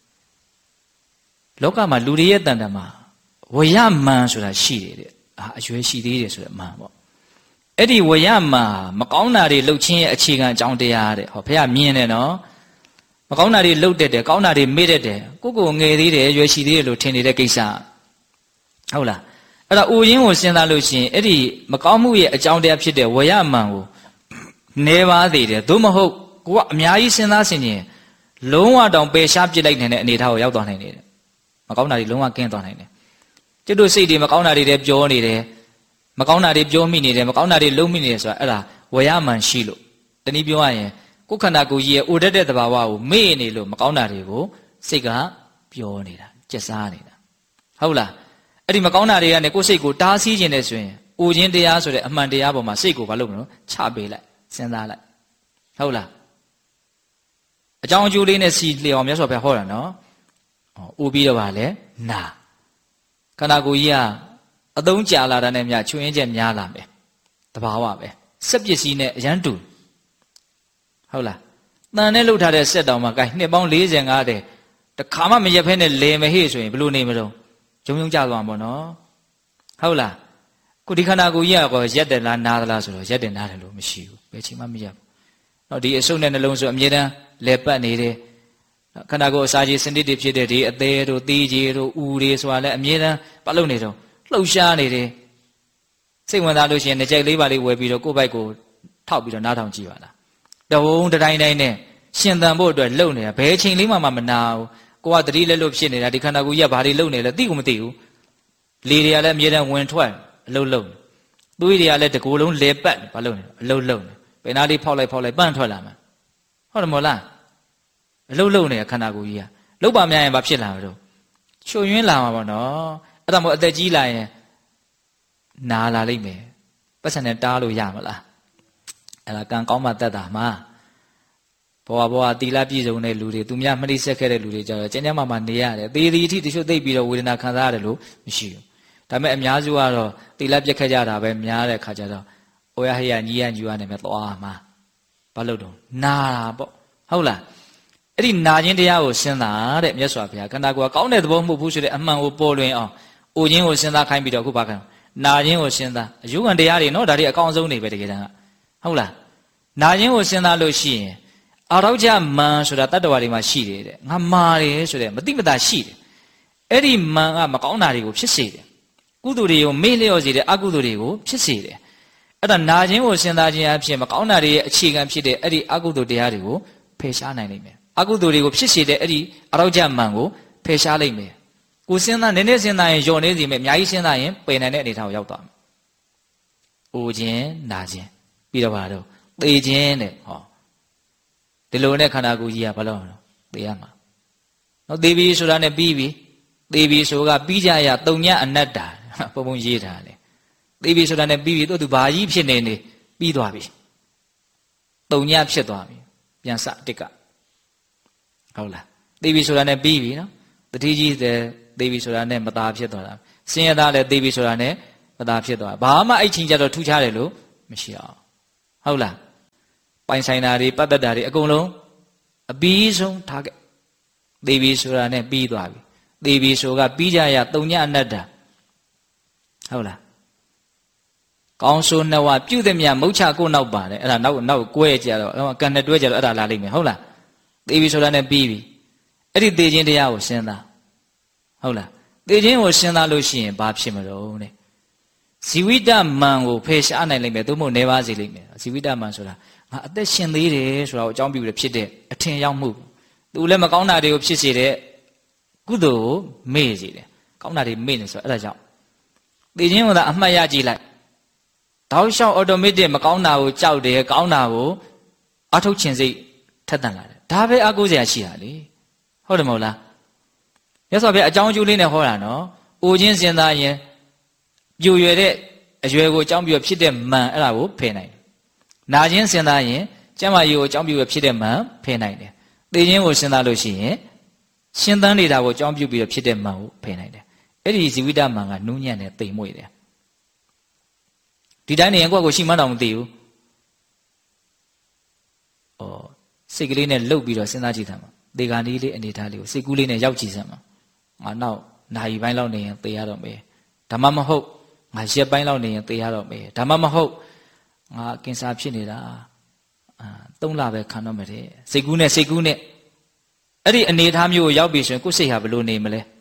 လောကမှာလူတွေရဲ့တန်တမှာဝရမန်ဆိုတာရှိတယ်တဲ့အရွယ်ရှိသေးတယ်ဆိုတဲ့အမှန်ပေါ့အဲ့ဒီဝရမန်မကောင်းတာတွေလှုပ်ခြင်းရဲ့အခြေခံအကြောင်းတရားတဲ့ဟောဘုရားမြင်တယ်နော်မကောင်းတာတွေလှုပ်တတ်တယ်ကောင်းတာတွေမေ့တတ်တယ်ကိုငယ်သေးတယ်ရွယ်ရှိသေးတယ်လို့ထင်နေတဲ့ကိစ္စဟုတ်လားအဲ့ဒါအိုရင်းကိုစဉ်းစားလို့ရှိရင်အဲ့ဒီမကောင်းမှုရဲ့အကြောင်းတရားဖြစ်တဲ့ဝရမန်ကိုနေပါသေးတယ်သို့မဟုတ်ကိုကအများကြီးစဉ်းစားဆင်ခြင်လုံးဝတောင်ပယ်ရှားပစ်လိုက်နိုင်တဲ့အနေအထားကိုရောက်သွားနိုင်တယ်မကောင်းတာတွေလုံးဝကင်းသွားနိုင်တယ်ကျွတ်တို့စိတ်တွေမကောင်းတာတွေတည်းပြောနေတယ်မကောင်းတာတွေပြောမိနေတယ်မကောင်းတာတွေလုံးမိနေတယ်ဆိုတာအဲ့ဒါဝရမန်ရှိလို့တနည်းပြောရရင်ကိုယ်ခန္ဓာကိုယ်ကြီးရဲ့အိုတတ်တဲ့သဘာဝကိုမေ့နေလို့မကောင်းတာတွေကိုစိတ်ကပြောနေတာကြက်စားနေတာဟုတ်လားအဲ့ဒီမကောင်းတာတွေကနေကိုယ်စိတ်ကိုတားဆီးခြင်းနဲ့ဆိုရင်အိုခြင်းတရားဆိုတဲ့အမှန်တရားပေါ်မှာစိတ်ကိုဘာလုပ်မလို့ချပေးလိုက်စဉ်းစားလိုက်ဟုတ်လားအကြောင်းအကျိုးလေးနဲ့စီလျော်မြတ်စွာဘုရားဟောတာနော်အိုပြီးတော့ဗာလဲနာခန္ဓာကိုယ်ကြီးကအသုံးကြာလာတာနဲ့မြချွင်းချက်များလာမယ်တဘာဝပဲစက်ပစ္စည်းနဲ့အရန်တူဟုတ်လားတန်နဲ့လှုပ်ထားတဲ့စက်တောင်မှ gain နှစ်ပေါင်း45တဲ့တခါမှမရက်ဖဲနဲ့လဲမဟေ့ဆိုရင်ဘယ်လိုနေမလို့ဂျုံဂျုံကြသွားမှာပေါ့နော်ဟုတ်လားခုဒီခန္ဓာကိုယ်ကြီးကရက်တယ်လားနားသလားဆိုတော့ရက်တယ်နားတယ်လို့မရှိဘူးဘယ်ချိန်မှမရက်ဘူးတော့ဒီအစုပ်နဲ့နှလုံးဆိုအမြဲတမ်းလဲပတ်နေတယ်ခန္ဓာကိုယ်အစာကြီးစနစ်တွေဖြစ်တဲ့ဒီအသေးတို့သီးကြီးတို့ဥတွေဆိုတာလည်းအမြဲတမ်းပတ်လုပ်နေတော့လှုပ်ရှားနေတယ်စိတ်ဝင်စားလို့ရှိရင်ငကြိုက်လေးပါလေးဝယ်ပြီးတော့ကိုယ့်ဘက်ကိုထောက်ပြီးတော့နားထောင်ကြည့်ပါလားတဝုံတိုင်းတိုင်းနဲ့ရှင်သန်ဖို့အတွက်လှုပ်နေတာဘယ်ချိန်လေးမှမနာဘူးကိုကတတိလက်လို့ဖြစ်နေတာဒီခန္ဓာကိုယ်ကြီးကဘာတွေလှုပ်နေလဲသိကိုမသိဘူးလေတွေကလည်းအမြဲတမ်းဝင်ထွက်အလှုပ်လှုပ်သွေးတွေကလည်းတကူလုံးလဲပတ်ဘာလှုပ်နေအလှုပ်လှုပ်နေဘယ်နာလေးဖောက်လိုက်ပန့်ထွက်လာမှာဟုတ်တယ်မို့လားအလှုပ်လှုပ်နေတဲ့ခန္ဓာကိုယ်ကြီးကလှုပ်ပါများရင်ဘာဖြစ်လာမလို့ချွတ်ယွင်းလာမှာပေါ့နော်အဲ့ဒါမို့အသက်ကြီးလာရင်နာလာလိမ့်မယ်ပတ်စံနဲ့တားလို့ရမလားအဲ့ဒါကံကောင်းမှတတ်တာမှာဘဝတီလာပြည့်စုံတဲ့လူတွေသူများမနှိစက်ခဲ့တဲ့လူတွေကြတော့ကျဉ်းကျဉ်းမာနေရတယ်သေသည်အထိတချို့သိပြီးတော့ဝေဒနာခံစားရတယ်လို့မရှိဘူးဒါပေမဲ့အများစုကတော့တီလာပြက်ခဲ့ကြတာပဲများတဲ့ခါကျတော့အိုရဟရညီရညီရနေမဲ့သွားမှာဘာလို့တော့နာတာပေါ့ဟုတ်လားအဲ့ဒီနာခြင်းတရားကိုစဉ်းစားတဲ့မြတ်စွာဘုရားခန္ဓာကိုယ်ကကောင်းတဲ့သဘောမဟုတ်ဘူးဆိုတဲ့အမှန်ကိုပေါ်လွင်အောင်အိုခြင်းကိုစဉ်းစားခိုင်းပြီးတော့အခုဘာခံနာခြင်းကိုစဉ်းစားအယုခံတရားတွေနော်ဒါတွေအကောင်းဆုံးနေပဲတကယ်တမ်းကဟုတ်လားနာခြင်းကိုစဉ်းစားလို့ရှိရင်အာရောကြမန်ဆိုတာတတ္တဝါတွေမှာရှိတယ်တဲ့ငါမာတယ်ဆိုတဲ့မတိမတာရှိတယ်အဲ့ဒီမန်ကမကောင်းတာတွေကိုဖြစ်စေတယ်ကုသိုလ်တွေကိုမေ့လျော့စေတယ်အကုသိုလ်တွေကိုဖြစ်စေတယ်အဲ့ဒါနာခြင်းကိုစဉ်းစားခြင်းအဖြစ်မကောင်းတာတွေရဲ့အခြေခံဖြစ်တဲ့အဲ့ဒီအကုသိုလ်တရားတွေကိုဖယ်ရှားနိုင်လိမ့်မယ်အကုသိုလ်တွေကိုဖြစ်စေတဲ့အဲ့ဒီအာရောကြမန်ကိုဖယ်ရှားလိုက်မယ်ကိုစဉ်းစားနည်းနည်းစဉ်းစားရင်ယုံနေစီမယ်အများကြီးစဉ်းစားရင်ပယ်နိုင်တဲ့အနေအထားကိုရောက်သွားမယ်။အိုခြင်းနာခြင်းပြီးတော့ဘာလို့သေခြင်းတဲ့ဟောဒီလိုနဲ့ခန္ဓာကိုယ်ကြီးကဘာလို့သေရမှာနော်သေပြီဆိုတာနဲ့ပြီးပြီသေပြီဆိုကပြီးကြရတုံညအနတ္တာပုံရေးထားတယ်သေပြီဆိုတာနဲ့ပြီးပြီသူဘာကြီးဖြစ်နေပြီးသွားပြီတုံညဖြစ်သွားပြီပြန်စတစ်ကဟုတ်လားသေပြီဆိုတာနဲ့ပြီးပြီနော်တတိကြီးသေပြီဆိုတာနဲ့မသားဖြစ်သွားတာဆင်းရဲသားလည်းသိပြီဆိုတာနဲ့မသားဖြစ်သွားဘာမှအဲ့ချင်းကြတော့ထူးခြားတယ်လို့မရှိအောင်ဟုတ်လားပိုင်ဆိုင်တာတွေပတ်သက်တာတွေအကုန်လုံးအပြီးဆုံးထားခဲ့သိပြီဆိုတာနဲ့ပြီးသွားပြီသိပြီဆိုကပြီးကြရတုံညအနတ္တဟုတ်လားကောင်းဆိုးနှစ်ဝပြုသည်မြမုတ်ချကိုနောက်ပါတယ်အဲ့ဒါနောက်ကွဲကြတော့ကံနဲ့တွဲကြတော့အဲ့ဒါလာလိမ့်မယ်ဟုတ်လားသိပြီဆိုတာနဲ့ပြီးပြီအဲ့ဒီသိခြင်းတရားကိုစဉ်းစားဟုတ်လားသိခြင်းကိုစဉ်းစားလို့ရှိရင်ဘာဖြစ်မလို့တဲ့ဇီဝိတမန်ကိုဖယ်ရှားနိုင်လိမ့်မယ်သို့မဟုတ်နေပါစေလိမ့်မယ်ဇီဝိတမန်ဆိုတာငါအသက်ရှင်သေးတယ်ဆိုတာကိုအကြောင်းပြုပြီးဖြစ်တဲ့အထင်ရောက်မှုသူလည်းမကောင်းတာတွေကိုဖြစ်စေတဲ့ကုသိုလ်ကိုမေ့စေတယ်ကောင်းတာတွေမေ့နေဆိုအဲ့ဒါကြောင့်သိခြင်းကိုသာအမှတ်ရကြည့်လိုက်တောက်လျှောက် automatic မကောင်းတာကိုကြောက်တယ်ကောင်းတာကိုအထုတ်ခြင်းစိတ်ထက်သန်လာတယ်ဒါပဲအကူစရာရှိတာလေဟုတ်တယ်မဟုတ်လားမြတ်စွာဘုရားအကြောင်းအကျိုးလေးနဲ့ဟောတာနော်အိုခြင်းစဉ်းစားရင်ပြိုရွယ်တဲ့အရွယ်ကိုအကြောင်းပြုဖြစ်တဲ့မန်အဲ့ဒါကိုဖယ်နိုင်တယ်နာခြင်းစဉ်းစားရင်ကျမ်းမာရေးကိုအကြောင်းပြုဖြစ်တဲ့မန်ဖယ်နိုင်တယ်သိခြင်းကိုစဉ်းစားလို့ရှိရင်ရှင်းသန်းနေတာကိုအကြောင်းပြုပြီးဖြစ်တဲ့မန်ကိုဖယ်နိုင်တယ်အဲ့ဒီဇီဝိတမန်ကနူးညံ့တဲ့တိမ်မွေ့တယ်ဒီတိုင်းနေရင်ကိုယ့်ကိုရှိမှန်းတော့မသိဘူးဩစိတ်ကလေးနဲ့လှုပ်ပြီးတော့စဉ်းစားကြည့်သမှာသေဂာနီးလေးအနေထားလေးကိုစိတ်ကူးလေးနဲ့ရောက်ကြည့်စမ်းမှာငါနောက်နာရီပိုင်းလောက်နေရင်သေရတော့မယ်ဒါမှမဟုတ်ငါရက်ပိုင်းလောက်နေရင်သေရတော့မယ်ဒါမှမဟုတ်ငါကင်ဆာဖြစ်နေတာ3 လပဲခံတော့မယ်တဲ့စိတ်ကူးနဲ့အဲ့ဒီအနေထားမျိုးကိုရောက်ပြီဆိုရင်ကိုယ်စိတ်ဟာဘယ်လိုနေမလဲ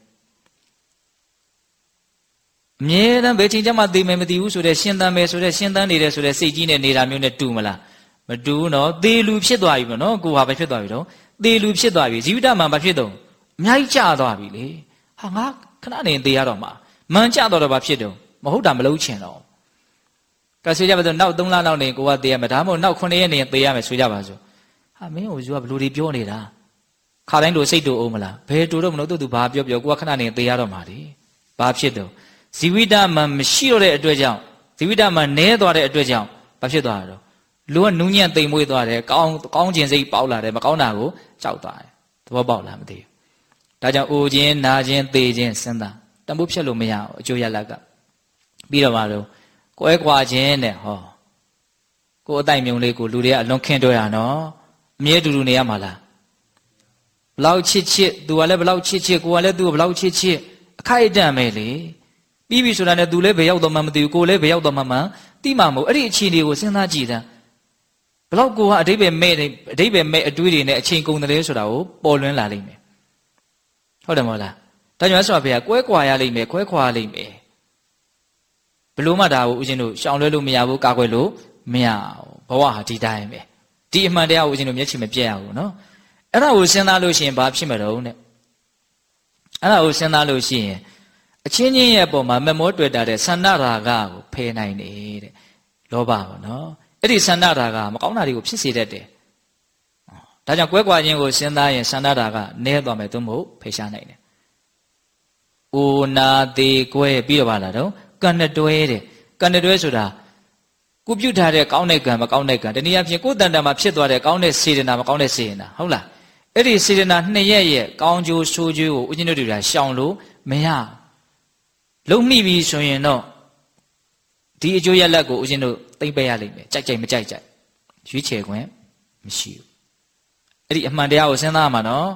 အမြဲတမ်းဘယ်ချိန်ကျမှသိမယ်မသိဘူးဆိုတဲ့ရှင်းသမ်းမယ်ဆိုတဲ့ရှင်းသမ်းနေတယ်ဆိုတဲ့စိတ်ကြီးနဲ့နေတာမျိုးနဲ့တူမလားမတူဘူးနော်သေလူဖြစ်သွားပြီပေါ့နော်ကိုဟာပဲဖြစ်သွားပြီတော့သေလူဖြစ်သွားပြီဇီဝိတမန်ဘာဖြစ်တော့အများကြီးကျသွားပြီလေဟာငါခဏနေသေရတော့မှာမန်ကျတော့ဘာဖြစ်တော့မဟုတ်တာမလုပ်ချင်တော့ကဲဆိုကြပါစို့နောက်3 လလောက်နေကိုကသေရမယ်ဒါမှမဟုတ်နောက်9 ရက်နေသေရမယ်ဆိုကြပါစို့ဟာမင်းကိုယူကဘလူတွေပြောနေတာခါတိုင်းတို့စိတ်တူအောင်မလားဘယ်တူတော့မလို့သူဘာပြောကိုကခဏနေသေရတော့မှာလေဘာဖြစ်တော့ဇီဝိတမန်မရှိတော့တဲ့အတွက်ကြောင့်ဇီဝိတမန်နည်းသွားတဲ့အတွက်ကြောင့်ဘာဖြစ်သွားတော့လူကနူးညံ့သိမ်မွေ့သွားတယ်ကောင်းခြင်းစိတ်ပေါက်လာတယ်မကောင်းတာကိုကြောက်သွားတယ်သဘောပေါက်လားမသိဘူးဒါကြောင့်အိုခြင်းနာခြင်းသေခြင်းစဉ်းစားတမိုးဖြတ်လို့မရဘူးအကျိုးရလက်ကပြီးတော့မှလို့ကိုယ်ကွာခြင်းနဲ့ဟောကိုယ်အတိုက်မြုံလေးကိုလူတွေကအလွန်ခင်တွဲတာနော်အမြဲတူတူနေရမှာလားဘလောက်ချစ်သူကလည်းဘလောက်ချစ်ကိုကလည်းသူ့ကိုဘလောက်ချစ်အခိုက်အတန့်ပဲလေပြီးပြီဆိုတာနဲ့သူလည်းဘယ်ရောက်တော့မှမသိဘူးကိုလည်းဘယ်ရောက်တော့မှတိမှမဟုတ်အဲ့ဒီအခြေအနေကိုစဉ်းစားကြည့်တာဘလောက်ကိုကအဓိပ္ပာယ်မဲ့အဓိပ္ပာယ်မဲ့အတွေးတွေနဲ့အချိန်ကုန်တယ်ဆိုတာကိုပေါ်လွင်လာလိမ့်မယ်ဟုတ်တယ်မဟုတ်လားဒါကြောင့်ဆိုပါဗျာကွဲကွာရလိမ့်မယ်ခွဲခွာလိမ့်မယ်ဘလို့မှဒါကိုဦးဇင်းတို့ရှောင်လွဲလို့မရဘူးကာကွယ်လို့မရဘူးဘဝဟာဒီတိုင်းပဲဒီအမှန်တရားကိုဦးဇင်းတို့မျက်ခြေမပြတ်ရဘူးနော်အဲ့ဒါကိုစဉ်းစားလို့ရှိရင်ဘာဖြစ်မှာတော့တဲ့အဲ့ဒါကိုစဉ်းစားလို့ရှိရင်အချင်းချင်းရဲ့အပေါ်မှာမမောတွေ့တာတဲ့ဆန္ဒရာဂကိုဖယ်နိုင်တယ်တဲ့လောဘပေါ့နော်အဲ့ဒီဆန္ဒရာဂမကောင်းတာတွေကိုဖြစ်စေတတ်တယ်ဒါကြောင့်ကွဲကွာခြင်းကိုစဉ်းစားရင်ဆန္ဒရာဂနည်းသွားမယ်သို့မဟုတ်ဖယ်ရှားနိုင်တယ်။အိုနာသေးကွဲပြီးတော့ပါလားတော့ကံနဲ့တွဲတဲ့ကံနဲ့တွဲဆိုတာကိုပြုတ်ထားတဲ့ကောင်းတဲ့ကံမကောင်းတဲ့ကံတနည်းအားဖြင့်ကိုယ်တန်တန်မှာဖြစ်သွားတဲ့ကောင်းတဲ့စေတနာမကောင်းတဲ့စေတနာဟုတ်လားအဲ့ဒီစေတနာ2 ရက်ရဲ့ကောင်းကျိုးဆိုးကျိုးကိုဦးဇင်းတို့တွေကရှောင်လို့မရလုံးမိပြီဆိုရင်တော့ဒီအကျိုးရလဒ်ကိုဦးဇင်းတို့သိမ့်ပယ်ရလိမ့်မယ်ကြိုက်မကြိုက်ရွေးချယ်ခွင့်မရှိဘူးအဲ့ဒီအမှန်တရားကိုစဉ်းစားမှာနော်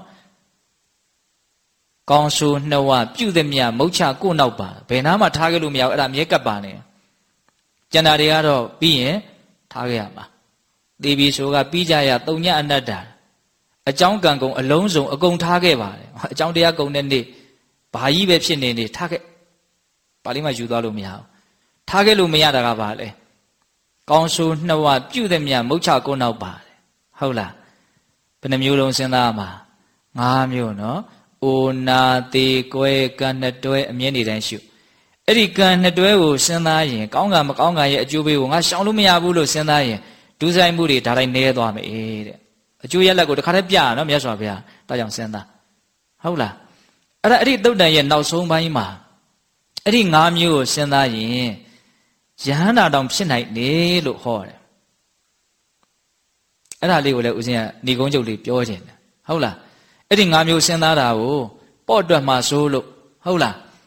ကောင်းဆိုးနှဝပြုသည်မြမုတ်ချကိုနောက်ပါဘယ်နာမှထားခဲ့လို့မရဘူးအဲ့ဒါမြဲကပ်ပါနေကျန်တာတွေကတော့ပြီးရင်ထားခဲ့ရမှာသေပြီဆိုကပြီးကြရတုံညအနတ္တအကြောင်းကံကုန်အလုံးစုံအကုန်ထားခဲ့ပါတယ်အကြောင်းတရားကုန်တဲ့နေ့ဘာကြီးပဲဖြစ်နေထားခဲ့ပါဠိမှာယူသွားလို့မရဘူးထားခဲ့လို့မရတာကဘာလဲကောင်းဆိုးနှဝပြုသည်မြမုတ်ချကိုနောက်ပါတယ်ဟုတ်လားဘယ်နှမျိုးလုံးစဉ်းစားမှာ5 မျိုးနော်အိုနာသေးကွဲကံနှစ်တွဲအမြဲနေတိုင်းရှုအဲ့ဒီကံနှစ်တွဲကိုစဉ်းစားရင်ကောင်းကံမကောင်းကံရဲ့အကျိုးပေးကိုငါရှောင်လို့မရဘူးလို့စဉ်းစားရင်ဒုစရိုက်မှုတွေဒါတိုင်းနည်းသွားမယ်တဲ့အကျိုးရလဒ်ကိုတခါတည်းပြရနော်မြတ်စွာဘုရားဒါကြောင့်စဉ်းစားဟုတ်လားအဲ့ဒီသုတ်တန်ရဲ့နောက်ဆုံးပိုင်းမှာအဲ့ဒီ5 မျိုးကိုစဉ်းစားရင်ယဟန္တာတောင်ဖြစ်နိုင်တယ်လို့ဟောတယ်အဲ့ဒါလေးကိုလည်းဦးဇင်းကနေကုန်းချုပ်လေးပြောခြင်းတယ်ဟုတ်လားအဲ့ဒီ5 မျိုးစဉ်းစားတာကိုပေါ့အတွက်မှဆိုးလို့ဟုတ်လားဘ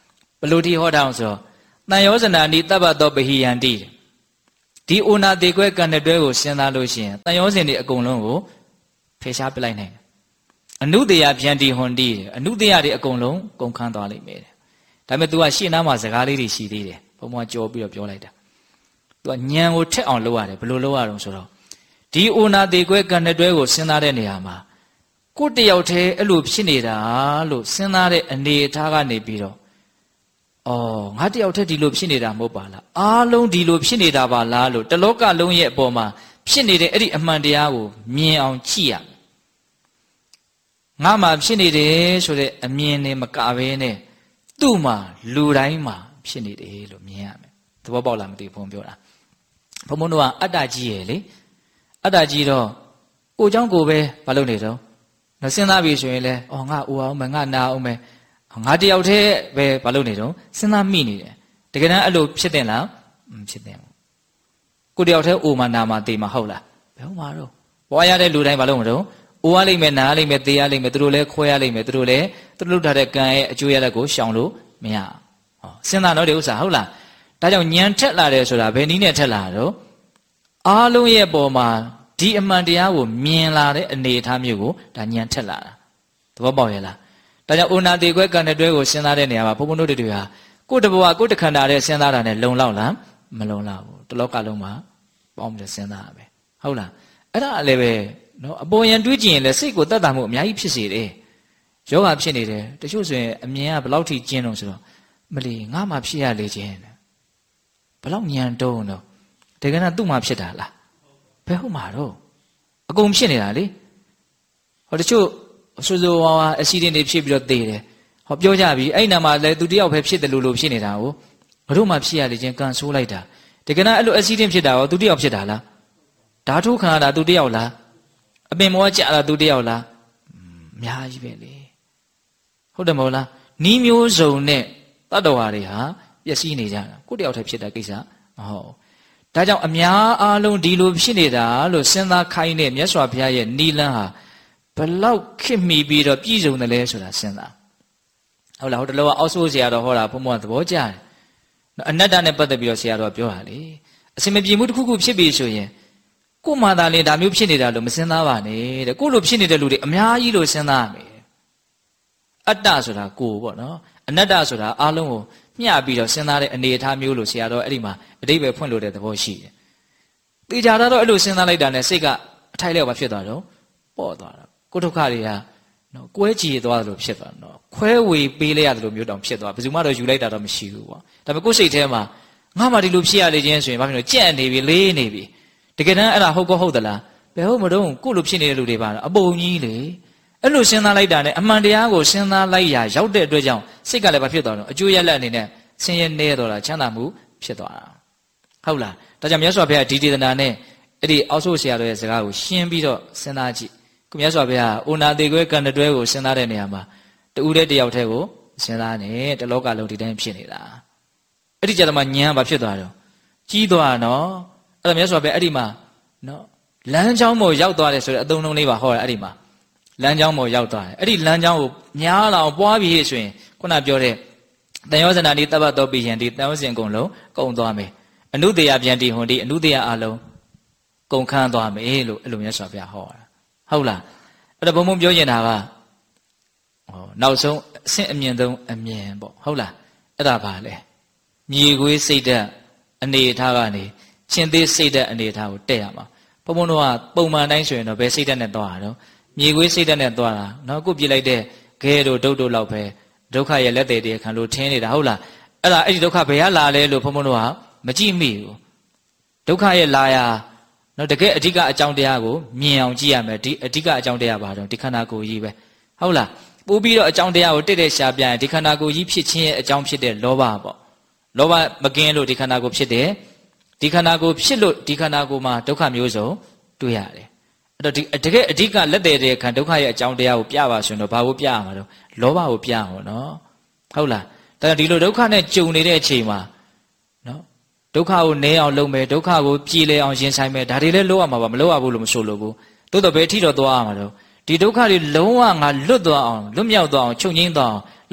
လိုတိဟောတောင်းဆိုတန်ယောဇနာနိတပ္ပတောပဟိယန္တိဒီအိုနာတေခွဲကံတဲ့တွဲကိုစဉ်းစားလို့ရှိရင်တန်ယောဇဉ်တွေအကုန်လုံးကိုဖယ်ရှားပလိုက်နိုင်တယ်အနုတယဗျန္တိဟွန်တိအနုတယတွေအကုန်လုံးကုန်ခန်းသွားလိမ့်မယ်ဒါပေမဲ့ तू ကရှေ့နားမှာစကားလေးတွေရှိသေးတယ်ဘုံဘွားကြော်ပြီးတော့ပြောလိုက်တာ तू ကညံကိုထက်အောင်လုပ်ရတယ်ဘယ်လိုလုပ်ရအောင်ဆိုတော့ဒီအိုနာတေခွဲကံတဲ့တွဲကိုစဉ်းစားတဲ့နေရာမှာကိုတယောက်တည်းအဲ့လိုဖြစ်နေတာလို့စဉ်းစားတဲ့အနေအထားကနေပြီးတော့ငါတယောက်တည်းဒီလိုဖြစ်နေတာမဟုတ်ပါလားအားလုံးဒီလိုဖြစ်နေတာပါလားလို့တလောကလုံးရဲ့အပေါ်မှာဖြစ်နေတဲ့အဲ့ဒီအမှန်တရားကိုမြင်အောင်ကြည့်ရမယ်ငါမှဖြစ်နေတယ်ဆိုတဲ့အမြင်နဲ့မကဘဲနဲ့သူ့မှာလူတိုင်းမှာဖြစ်နေတယ်လို့မြင်ရမယ်သဘောပေါက်လားမသိဘုံပြောတာဘုံတို့ကအတ္တကြီးရဲ့လေအတ္တကြီးတော့ကိုเจ้าကိုပဲမလုပ်နေတော့စဉ်းစားပြီဆိုရင်လဲငါအိုအောင်မယ်ငါနာအောင်မယ်ငါတယောက်တည်းပဲမလုပ်နေတော့စဉ်းစားမိနေတယ်တကယ်တမ်းအဲ့လိုဖြစ်တယ်လားမဖြစ်တယ်ကိုတယောက်တည်းအိုမှနာမှတေမှဟုတ်လားဘယ်မှာတော့ဘွားရတဲ့လူတိုင်းမလုပ်မတော့အိုရလိမ့်မယ်နားလိမ့်မယ်တေးရလိမ့်မယ်သူတို့လည်းခွဲရလိမ့်မယ်သူတို့လည်းသူတို့လုပ်ထားတဲ့ကံရဲ့အကျိုးရတဲ့ကိုရှောင်လို့မရစဉ်းစားတော့ဒီဥစ္စာဟုတ်လားဒါကြောင့်ညံထက်လာတယ်ဆိုတာဘယ်နည်းနဲ့ထက်လာတော့အားလုံးရဲ့ပေါ်မှာဒီအမှန်တရားကိုမြင်လာတဲ့အနေအထားမျိုးကိုဒါညံထက်လာတာသဘောပေါက်ရဲ့လားဒါကြောင့်အိုနာတေခွဲကံတဲ့တွဲကိုစဉ်းစားတဲ့နေရာမှာဘုံဘုံတို့တွေကကိုယ်တဘဝကိုယ်တခန္ဓာနဲ့စဉ်းစားတာနဲ့လုံလောက်လားမလုံလောက်ဘူးတလောကလုံးမှာပေါင်းပြီးစဉ်းစားရမယ်ဟုတ်လားအဲ့ဒါလည်းပဲနော်အပေါ်ယံတွေးကြည့်ရင်လည်းစိတ်ကိုတတ်တာမှုအများကြီးဖြစ်စေတယ်ယောဂဖြစ်နေတယ်တချို့ဆိုရင်အမြင်ကဘယ်လောက်ထိကျင်းတော့ဆိုတော့မလီငါမှဖြစ်ရလေခြင်းဘယ်လောက်ညံတုံးတော့တကယ်တော့သူ့မှဖြစ်တာလားဘယ်ဟုတ်မှာတော့အကုန်ဖြစ်နေတာလေဟောတချို့ဆိုဆိုဝါအက်ဆီဒင့်တွေဖြစ်ပြီးတော့သေတယ်ဟောပြောကြပြီအဲ့နာမှာလည်းသူတယောက်ပဲဖြစ်တယ်လို့ဖြစ်နေတာကိုဘတို့မှဖြစ်ရလေခြင်းကန်ဆိုးလိုက်တာတကယ်တော့အဲ့လိုအက်ဆီဒင့်ဖြစ်တာရောသူတယောက်ဖြစ်တာလားဓာတုခံရတာသူတယောက်လားအပင်မောကြာတာသူတယောက်လားအများကြီးပဲလေဟုတ်တယ်မဟုတ်လားနီးမျိုးစုံနဲ့တတ္တဝါတွေဟာပျက်စီးနေကြတာကိုတယောက်တည်းဖြစ်တဲ့ကိစ္စမဟုတ်ဒါကြောင့်အများအားလုံးဒီလိုဖြစ်နေတာလို့စဉ်းစားခိုင်းတဲ့မြတ်စွာဘုရားရဲ့နီလန်းဟာဘလောက်ခင်မိပြီးတော့ပြည့်စုံတယ်လဲဆိုတာစဉ်းစားဟုတ်လားဟိုတလောကအောက်ဆိုးဆရာတော်ဟောတာဘုံဘုံသဘောကျတယ်အနတ္တနဲ့ပတ်သက်ပြီးတော့ဆရာတော်ပြောတာလေအစင်မပြေမှုတစ်ခုခုဖြစ်ပြီဆိုရင်ကို့မှသာလေဒါမျိုးဖြစ်နေတာလို့မစဉ်းစားပါနဲ့တဲ့ကို့လိုဖြစ်နေတဲ့လူတွေအများကြီးလို့စဉ်းစားရမယ်အတ္တဆိုတာကိုယ်ပေါ့နော်အနတ္တဆိုတာအားလုံးကိုမျှပြီးတော့စဉ်းစားတဲ့အနေအထားမျိုးလို့ဆရာတော်အဲ့ဒီမှာအတိတ်ပဲဖွင့်လို့တဲ့သဘောရှိတယ်တေချာတော့အဲ့လိုစဉ်းစားလိုက်တာနဲ့စိတ်ကအထိုက်လျောက်ပါဖြစ်သွားတော့ပေါ့သွားတာကိုဒုက္ခတွေကနော်ကွဲကြည်သွားတယ်လို့ဖြစ်သွားတော့ခွဲဝေပေးလိုက်ရတယ်လို့မျိုးတောင်ဖြစ်သွားဘယ်သူမှတော့ယူလိုက်တာတော့မရှိဘူးပေါ့ဒါပေမဲ့ကိုယ်စိတ်ထဲမှာငါမှဒီလိုဖြစ်ရလေခြင်းဆိုရင်ဘာဖြစ်လို့ကြက်နေပြီလေးနေပြီတကယ်တမ်းအဲ့ဒါဟုတ်ကောဟုတ်သလားဘယ်ဟုတ်မတော့ကိုလိုဖြစ်နေတဲ့လူတွေပါအပုံကြီးလေအဲ့လိုစဉ်းစားလိုက်တာနဲ့အမှန်တရားကိုစဉ်းစားလိုက်ရရောက်တဲ့အတွက်ကြောင့်စိတ်ကလည်းဘာဖြစ်သွားတော့အကျိုးရလတ်အနေနဲ့ဆင်းရဲနေတော့တာချမ်းသာမှုဖြစ်သွားတာဟုတ်လားဒါကြောင့်မြတ်စွာဘုရားဒီဒေသနာနဲ့အဲ့ဒီအောက်ဆိုးဆရာတော်ရဲ့စကားကိုရှင်းပြီးတော့စဉ်းစားကြည့်ခုမြတ်စွာဘုရားအိုနာတေခွဲကံတွဲကိုစဉ်းစားတဲ့နေရာမှာတူတဲ့တယောက်တည်းကိုစဉ်းစားနေတလောကလုံးဒီတိုင်းဖြစ်နေတာအဲ့ဒီကြတော့မှညံဘာဖြစ်သွားတော့ကြီးသွားနော်အဲ့ဒါမြတ်စွာဘုရားအဲ့ဒီမှာနော်လမ်းကြောင်းပေါ်ရောက်သွားတယ်ဆိုတဲ့အသုံးလုံးလေးပါဟောတာအဲ့ဒီမှာလမ်းကြောင်းပေါ်ရောက်သွားတယ်အဲ့ဒီလမ်းကြောင်းကိုများလာအောင်ပွားပြီးဆိုရင်ခုနပြောတဲ့တန်ယောဇနာတိတပ္ပတောပိယံဒီတန်ယောဇဉ်အကုန်လုံးကုန်သွားမယ်အနုတယဗျန္တိဟွန်ဒီအနုတယအလုံးကုန်ခန်းသွားမယ်လို့အဲ့လိုမြတ်စွာဘုရားဟောတာဟုတ်လားအဲ့တော့ဘုံဘုံပြောနေတာကနောက်ဆုံးအဆင့်အမြင့်ဆုံးအမြင်ပေါ့ဟုတ်လားအဲ့ဒါပါလေမြေခွေးစိတ်ဓာတ်အနေထားကနေရှင်သေးစိတ်ဓာတ်အနေထားကိုတက်ရမှာဘုံဘုံတို့ကပုံမှန်တိုင်းဆိုရင်တော့ဘယ်စိတ်ဓာတ်နဲ့သွားတာတော့မြေခွေးစိတ်ဓာတ်နဲ့သွားတာနော်ကိုပြစ်လိုက်တဲ့ခဲတို့ဒုတ်တို့လောက်ပဲဒုက္ခရဲ့လက်သေးတည်းခံလို့ထင်းနေတာဟုတ်လားအဲ့ဒီဒုက္ခဘယ်ကလာလဲလို့ဘုံဘုံတို့ကမကြည့်မိဘူးဒုက္ခရဲ့လာရာနော်တကယ်အဓိကအကြောင်းတရားကိုမြင်အောင်ကြည့်ရမယ်ဒီအဓိကအကြောင်းတရားပါတော့ဒီခန္ဓာကိုယ်ကြီးပဲဟုတ်လားပို့ပြီးတော့အကြောင်းတရားကိုတိတ်တဲ့ရှားပြန်ဒီခန္ဓာကိုယ်ကြီးဖြစ်ခြင်းရဲ့အကြောင်းဖြစ်တဲ့လောဘပေါ့လောဘမကင်းလို့ဒီခန္ဓာကိုယ်ဖြစ်တယ်ဒီခန္ဓာကိုယ်ဖြစ်လို့ဒီခန္ဓာကိုယ်မှာဒုက္ခမျိုးစုံတွေ့ရတယ်အဲ့တော့ဒီတကယ်အဓိကလက်သေးတဲ့ခံဒုက္ခရဲ့အကြောင်းတရားကိုပြပါဆိုရင်တော့ဘာကိုပြရမှာတော့လောဘကိုပြရမှာနော်ဟုတ်လားဒါကြောင့်ဒီလိုဒုက္ခနဲ့ကြုံနေတဲ့အချိန်မှာနော်ဒုက္ခကိုနည်းအောင်လုပ်မယ်ဒုက္ခကိုပြည်လဲအောင်ရင်ဆိုင်မယ်ဒါတွေလည်းလုပ်ရမှာပါမလုပ်ရဘူးလို့မဆိုလို့ဘူးတိုးတော့ဘယ်ထိတော့သွားရမှာတော့ဒီဒုက္ခတွေလုံးဝငါလွတ်သွားအောင်လွတ်မြောက်သွားအောင်ချုပ်ငြိမ်းသွားအောင်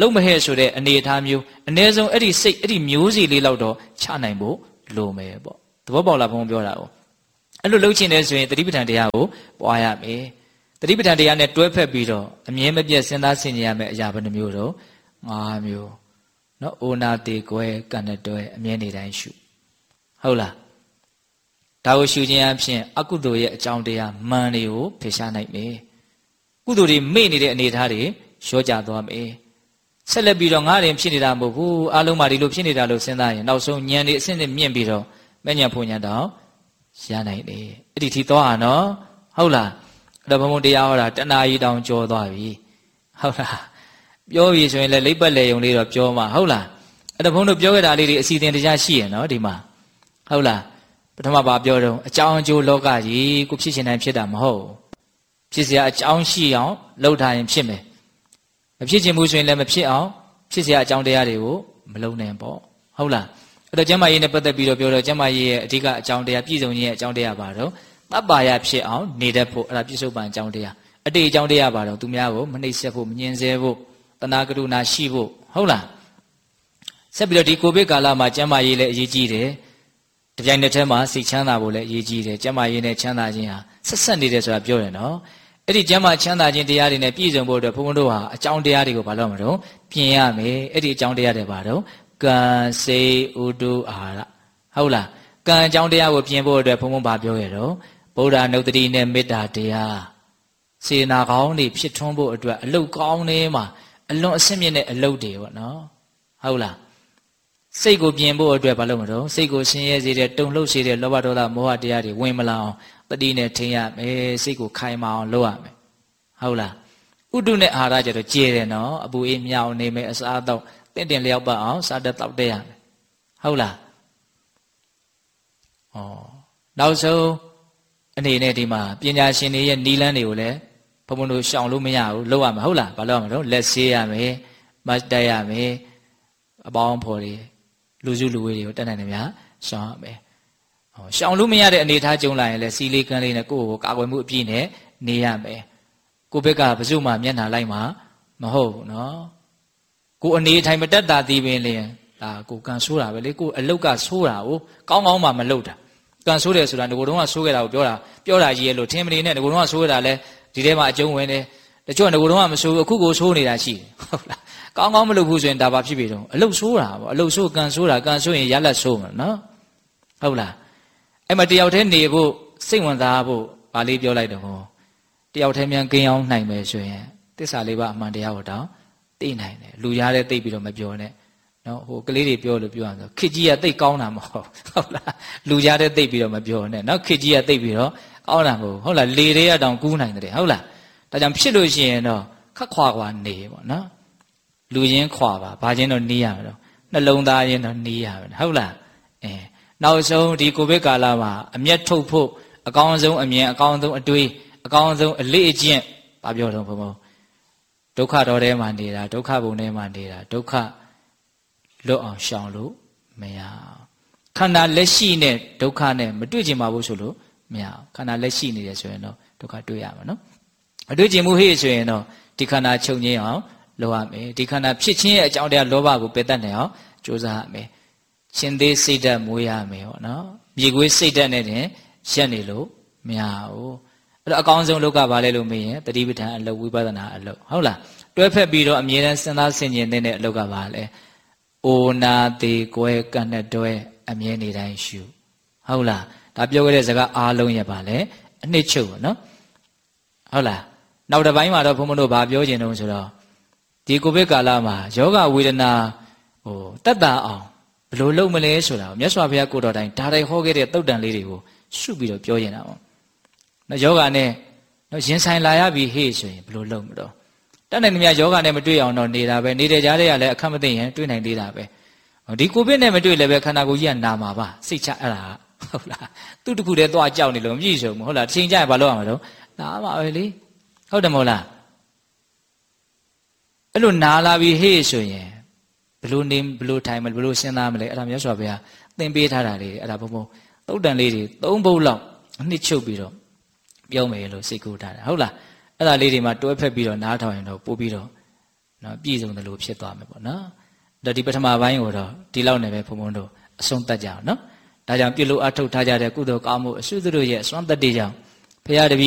လုံးမဟဲ့ဆိုတဲ့အနေအထားမျိုးအ ਨੇ ဆုံးအဲ့ဒီစိတ်အဲ့ဒီမျိုးစီလေးလောက်တော့ချနိုင်ဖို့လိုမယ်ပေါ့သဘောပေါက်လားဘုံပြောတာကိုအဲ့လိုလုပ်ချင်တယ်ဆိုရင်တတိပဋ္ဌာန်တရားကိုပွားရမယ်တတိပဋ္ဌာန်တရားနဲ့တွဲဖက်ပြီးတော့အမြဲမပြတ်စဉ်းစားဆင်ခြင်ရမယ်အရာဘယ်နှမျိုးတော့၅မျိုးနော်အိုနာတေကွဲကံနဲ့တွဲအမြဲနေတိုင်းရှုဟုတ်လားဒါကိုရှုခြင်းအပြင်အကုသိုလ်ရဲ့အကြောင်းတရားမှန်တွေကိုဖယ်ရှားနိုင်မယ်ကုသိုလ်တွေမေ့နေတဲ့အနေအထားတွေရောကြသွားမယ်ဆက်လက်ပြီးတော့ငါရင်ဖြစ်နေတာမဟုတ်ဘူးအလုံးမှာဒီလိုဖြစ်နေတာလို့စဉ်းစားရင်နောက်ဆုံးဉာဏ်တွေအစစ်နဲ့မြင့်ပြီးတော့မဲ့ဉာဏ်ဖွဉာဏ်တော့ရနိုင်တယ်အဲ့ဒီထိသွားနော်ဟုတ်လားအဲ့တော့ဘုံဘုံတရားဟောတာတဏှာကြီးတောင်ကြောသွားပြီဟုတ်လားပြောပြီဆိုရင်လည်းလိပ်ပတ်လေုံလေးတော့ပြောမှာဟုတ်လားအဲ့တော့ဘုံတို့ပြောခဲ့တာလေးတွေအစီအစဉ်တရားရှိရနော်ဒီမှာဟုတ်လားပထမပါပြောတော့အကြောင်းအကျိုးလောကကြီးကိုဖြစ်ရှင်တိုင်းဖြစ်တာမဟုတ်ဖြစ်เสียအကြောင်းရှိအောင်လှုပ်ထားရင်ဖြစ်မယ်မဖြစ်ခြင်းဘူးဆိုရင်လည်းမဖြစ်အောင်ဖြစ်เสียအကြောင်းတရားတွေကိုမလုံးနိုင်ပေါ့ဟုတ်လားအဲ့တော့ကျမ်းမာရေးနဲ့ပတ်သက်ပြီးတော့ပြောတော့ကျမ်းမာရေးရဲ့အဓိကအကြောင်းတရားပြည့်စုံခြင်းရဲ့အကြောင်းတရားပါတော့တပ္ပါယဖြစ်အောင်နေတတ်ဖို့အဲ့ဒါပြစ္ဆုတ်ပံအကြောင်းတရားအတိတ်အကြောင်းတရားပါတော့သူများကိုမနှိပ်စက်ဖို့မညှင်းဆဲဖို့တဏှာကရုဏာရှိဖို့ဟုတ်လားဆက်ပြီးတော့ဒီကိုဗစ်ကာလမှာကျမ်းမာရေးလည်းအရေးကြီးတယ်တပြိုင်နက်တည်းမှာစိတ်ချမ်းသာဖို့လည်းအရေးကြီးတယ်ကျမ်းမာရေးနဲ့ချမ်းသာခြင်းဟာဆက်ဆက်နေတယ်ဆိုတာပြောတယ်နော်အဲ့ဒီကျမ်းမာချမ်းသာခြင်းတရားတွေနဲ့ပြည့်စုံဖို့အတွက်ဘုန်းဘုန်းတို့ဟာအကြောင်းတရားတွေကိုဘာလို့မလို့ပြင်ရမယ်အဲ့ဒီအကြောင်းတရားတွေပါတော့ကံစေဥတုအာဟာရဟုတ်လားကံအကြောင်းတရားကိုပြင်ဖို့အတွက်ဘုန်းဘုန်းဘာပြောရတော့ဗုဒ္ဓနုတ္တိနဲ့မေတ္တာတရားစေနာကောင်းတွေဖြစ်ထွန်းဖို့အတွက်အလုတ်ကောင်းနေမှာအလွန်အဆင့်မြင့်တဲ့အလုတ်တွေပေါ့နော်ဟုတ်လားစိတ်ကိုပြင်ဖို့အတွက်ဘာလို့မလို့စိတ်ကိုဆင်းရဲစေတဲ့တုန်လှုပ်စေတဲ့လောဘဒေါသမောဟတရားတွေဝင်မလာအောင်တတိနဲ့ထိန်ရမယ်စိတ်ကိုခိုင်မာအောင်လုပ်ရမယ်ဟုတ်လားဥတုနဲ့အာဟာရကျတော့ကျေတယ်နော်အပူအေးမြောင်နေမယ်အစားအသောက်တင့်တယ်လျောက်ပတ်အောင်စားတက်တောက်တဲ့ရမယ်ဟုတ်လားဩနောက်ဆုံးအနေနဲ့ဒီမှာပညာရှင်တွေရဲ့နီလန်းတွေကိုလည်းဘုံဘုံတို့ရှောင်လို့မရဘူးလုပ်ရမယ်ဟုတ်လားဘာလို့ရမလဲလက်ဆေးရမယ်မတ်တက်ရမယ်အပေါင်းဖော်တွေလူစုလူဝေးတွေကိုတက်နိုင်တယ်များရှောင်ရမယ်ရှောင်လို့မရတဲ့အနေထားကြုံလာရင်လည်းစီလေးကန်းလေးနဲ့ကိုယ့်ကိုကာကွယ်မှုအပြည့်နဲ့နေရမယ်ကိုယ့်ဘက်ကဘယ်သူမှမျက်နှာလိုက်မှာမဟုတ်ဘူးနော်ကိုအနေထိုင်မတက်တာဒီပင်လင်ဒါကိုကန်ဆိုးတာပဲလေကိုအလုတ်ကဆိုးတာကိုကောင်းကောင်းမှမလုတ်တာကန်ဆိုးတယ်ဆိုတာငကိုတုံးကဆိုးခဲ့တာကိုပြောတာကြီးရဲ့လို့ထင်မနေနဲ့ငကိုတုံးကဆိုးခဲ့တာလဲဒီထဲမှာအကျုံးဝင်တယ်တချို့ငကိုတုံးကမဆိုးဘူးအခုကိုဆိုးနေတာရှိတယ်ဟုတ်လားကောင်းကောင်းမလုတ်ဘူးဆိုရင်ဒါဘာဖြစ်ပြီတော့အလုတ်ဆိုးတာပေါ့အလုတ်ဆိုးကန်ဆိုးတာကန်ဆိုးရင်ရလက်ဆိုးမှာနော်ဟုတ်လားအဲ့မှာတယောက်တည်းနေဖို့စိတ်ဝင်စားဖို့ဗာလေးပြောလိုက်တော့တယောက်တည်းမြန်กินအောင်နိုင်မယ်ဆိုရင်သစ္စာလေးပါအမှန်တရားကိုတောင်သိနိုင်တယ်လူရားတဲ့သိပြီးတော့မပြောနဲ့နော်ဟိုကလေးတွေပြောလို့ပြောရအောင်ဆိုခေကြီးကသိကောင်းတာမဟုတ်ဟုတ်လားလူရားတဲ့သိပြီးတော့မပြောနဲ့နော်ခေကြီးကသိပြီးတော့ကောင်းတာမဟုတ်ဟုတ်လားလေတွေကတောင်ကူးနိုင်တယ်ဟုတ်လားဒါကြောင့်ဖြစ်လို့ရှိရင်တော့ခက်ခွာခွာနေပေါ့နော်လူချင်းခွာပါဘာချင်းတော့နေရမယ်တော့နှလုံးသားချင်းတော့နေရမယ်ဟုတ်လားနောက်ဆုံးဒီကိုဗစ်ကာလမှာအမျက်ထုတ်ဖို့အကောင်းဆုံးအမြင်အကောင်းဆုံးအတွေးအကောင်းဆုံးအလေးအကျင့်ဘာပြောတော့ဘုံဘုံဒုက္ခတော်ထဲမှာနေတာဒုက္ခဘုံထဲမှာနေတာဒုက္ခလွတ်အောင်ရှောင်လို့မရခန္ဓာလက်ရှိနဲ့ဒုက္ခနဲ့မတွေ့ကျင်ပါဘူးဆိုလို့မရခန္ဓာလက်ရှိနေတယ်ဆိုရင်တော့ဒုက္ခတွေ့ရမှာနော်မတွေ့ကျင်မှုဟိဆိုရင်တော့ဒီခန္ဓာချုပ်ငြိမ်းအောင်လုပ်ရမယ်ဒီခန္ဓာဖြစ်ခြင်းရဲ့အကြောင်းတရားလောဘကိုပယ်တတ်နိုင်အောင်ကြိုးစားရမယ်ရှင်သေးစိတ်ဓာတ်မွေးရမယ်ဟောနော်မြေခွေးစိတ်ဓာတ်နဲ့တင်ရက်နေလို့မရဘူးအဲ့တော့အကောင်းဆုံးလောကဘာလဲလို့မေးရင်တတိပဋ္ဌာန်အလုပ်ဝိပဿနာအလုပ်ဟုတ်လားတွဲဖက်ပြီးတော့အမြဲတမ်းစဉ်းစားဆင်ခြင်တဲ့အလုပ်ကဘာလဲအိုနာသေးကွဲကံနဲ့တွဲအမြဲနေတိုင်းရှုဟုတ်လားဒါပြောခဲ့တဲ့စကားအားလုံးရပါလေအနှစ်ချုပ်ပေါ့နော်ဟုတ်လားနောက်တစ်ပိုင်းမှာတော့ဘုန်းဘုန်းတို့ဗာပြောခြင်းတုံးဆိုတော့ဒီကိုဗစ်ကာလမှာယောဂဝေဒနာတက်တာအောင်ဘယ်လိုလုပ်မလဲဆိုတာကိုမြတ်စွာဘုရားကိုတော်တိုင်ဒါတိုင်ဟောခဲ့တဲ့သုတ်တန်လေးတွေကိုရှုပြီးတော့ပြောရင်တာပေါ့နော်ယောဂနဲ့နော်ရင်ဆိုင်လာရပြီဟေ့ဆိုရင်ဘယ်လိုလုပ်မလို့တတ်နိုင်သမျှယောဂနဲ့မတွေ့အောင်တော့နေတာပဲနေတဲ့ကြားထဲကလည်းအခက်မသိရင်တွေ့နိုင်သေးတာပဲဒီကိုဗစ်နဲ့မတွေ့လည်းပဲခန္ဓာကိုယ်ကြီးကနာမှာပါစိတ်ချအဲ့ဒါဟုတ်လားသူ့တခုတည်းသွားကြောက်နေလို့မပြည့်စုံဘူးဟုတ်လားတစ်ချိန်ကျရင်ဘာလုပ်ရမှာတော့နားပါပဲလေဟုတ်တယ်မဟုတ်လားအဲ့လိုနားလာပြီဟေ့ဆိုရင်ဘလို့နေဘလို့ထိုင်မလဲဘလို့စဉ်းစားမလဲအဲ့ဒါမြတ်စွာဘုရားသင်ပေးထားတာလေအဲ့ဒါဘုံဘုံသုတ်တန်လေးတွေ၃ဘုတ်လောက်အနှစ်ချုပ်ပြီးတော့ပြောမယ်လို့စိတ်ကူးထားတယ်ဟုတ်လားအဲ့ဒါလေးတွေမှာတွဲဖက်ပြီးတော့နားထောင်ရင်တော့ပို့ပြီးတော့နော်ပြည့်စုံတယ်လို့ဖြစ်သွားမယ်ပေါ့နော်ဒါဒီပထမပိုင်းကိုတော့ဒီလောက်နဲ့ပဲဘုံဘုံတို့အဆုံးသတ်ကြအောင်နော်ဒါကြောင့်ပြုလို့အထုတ်ထားကြတဲ့ကုသိုလ်ကောင်းမှုအစွတ်တို့ရဲ့အစွမ်းတတ္တိကြောင့်ဘုရားတပည့်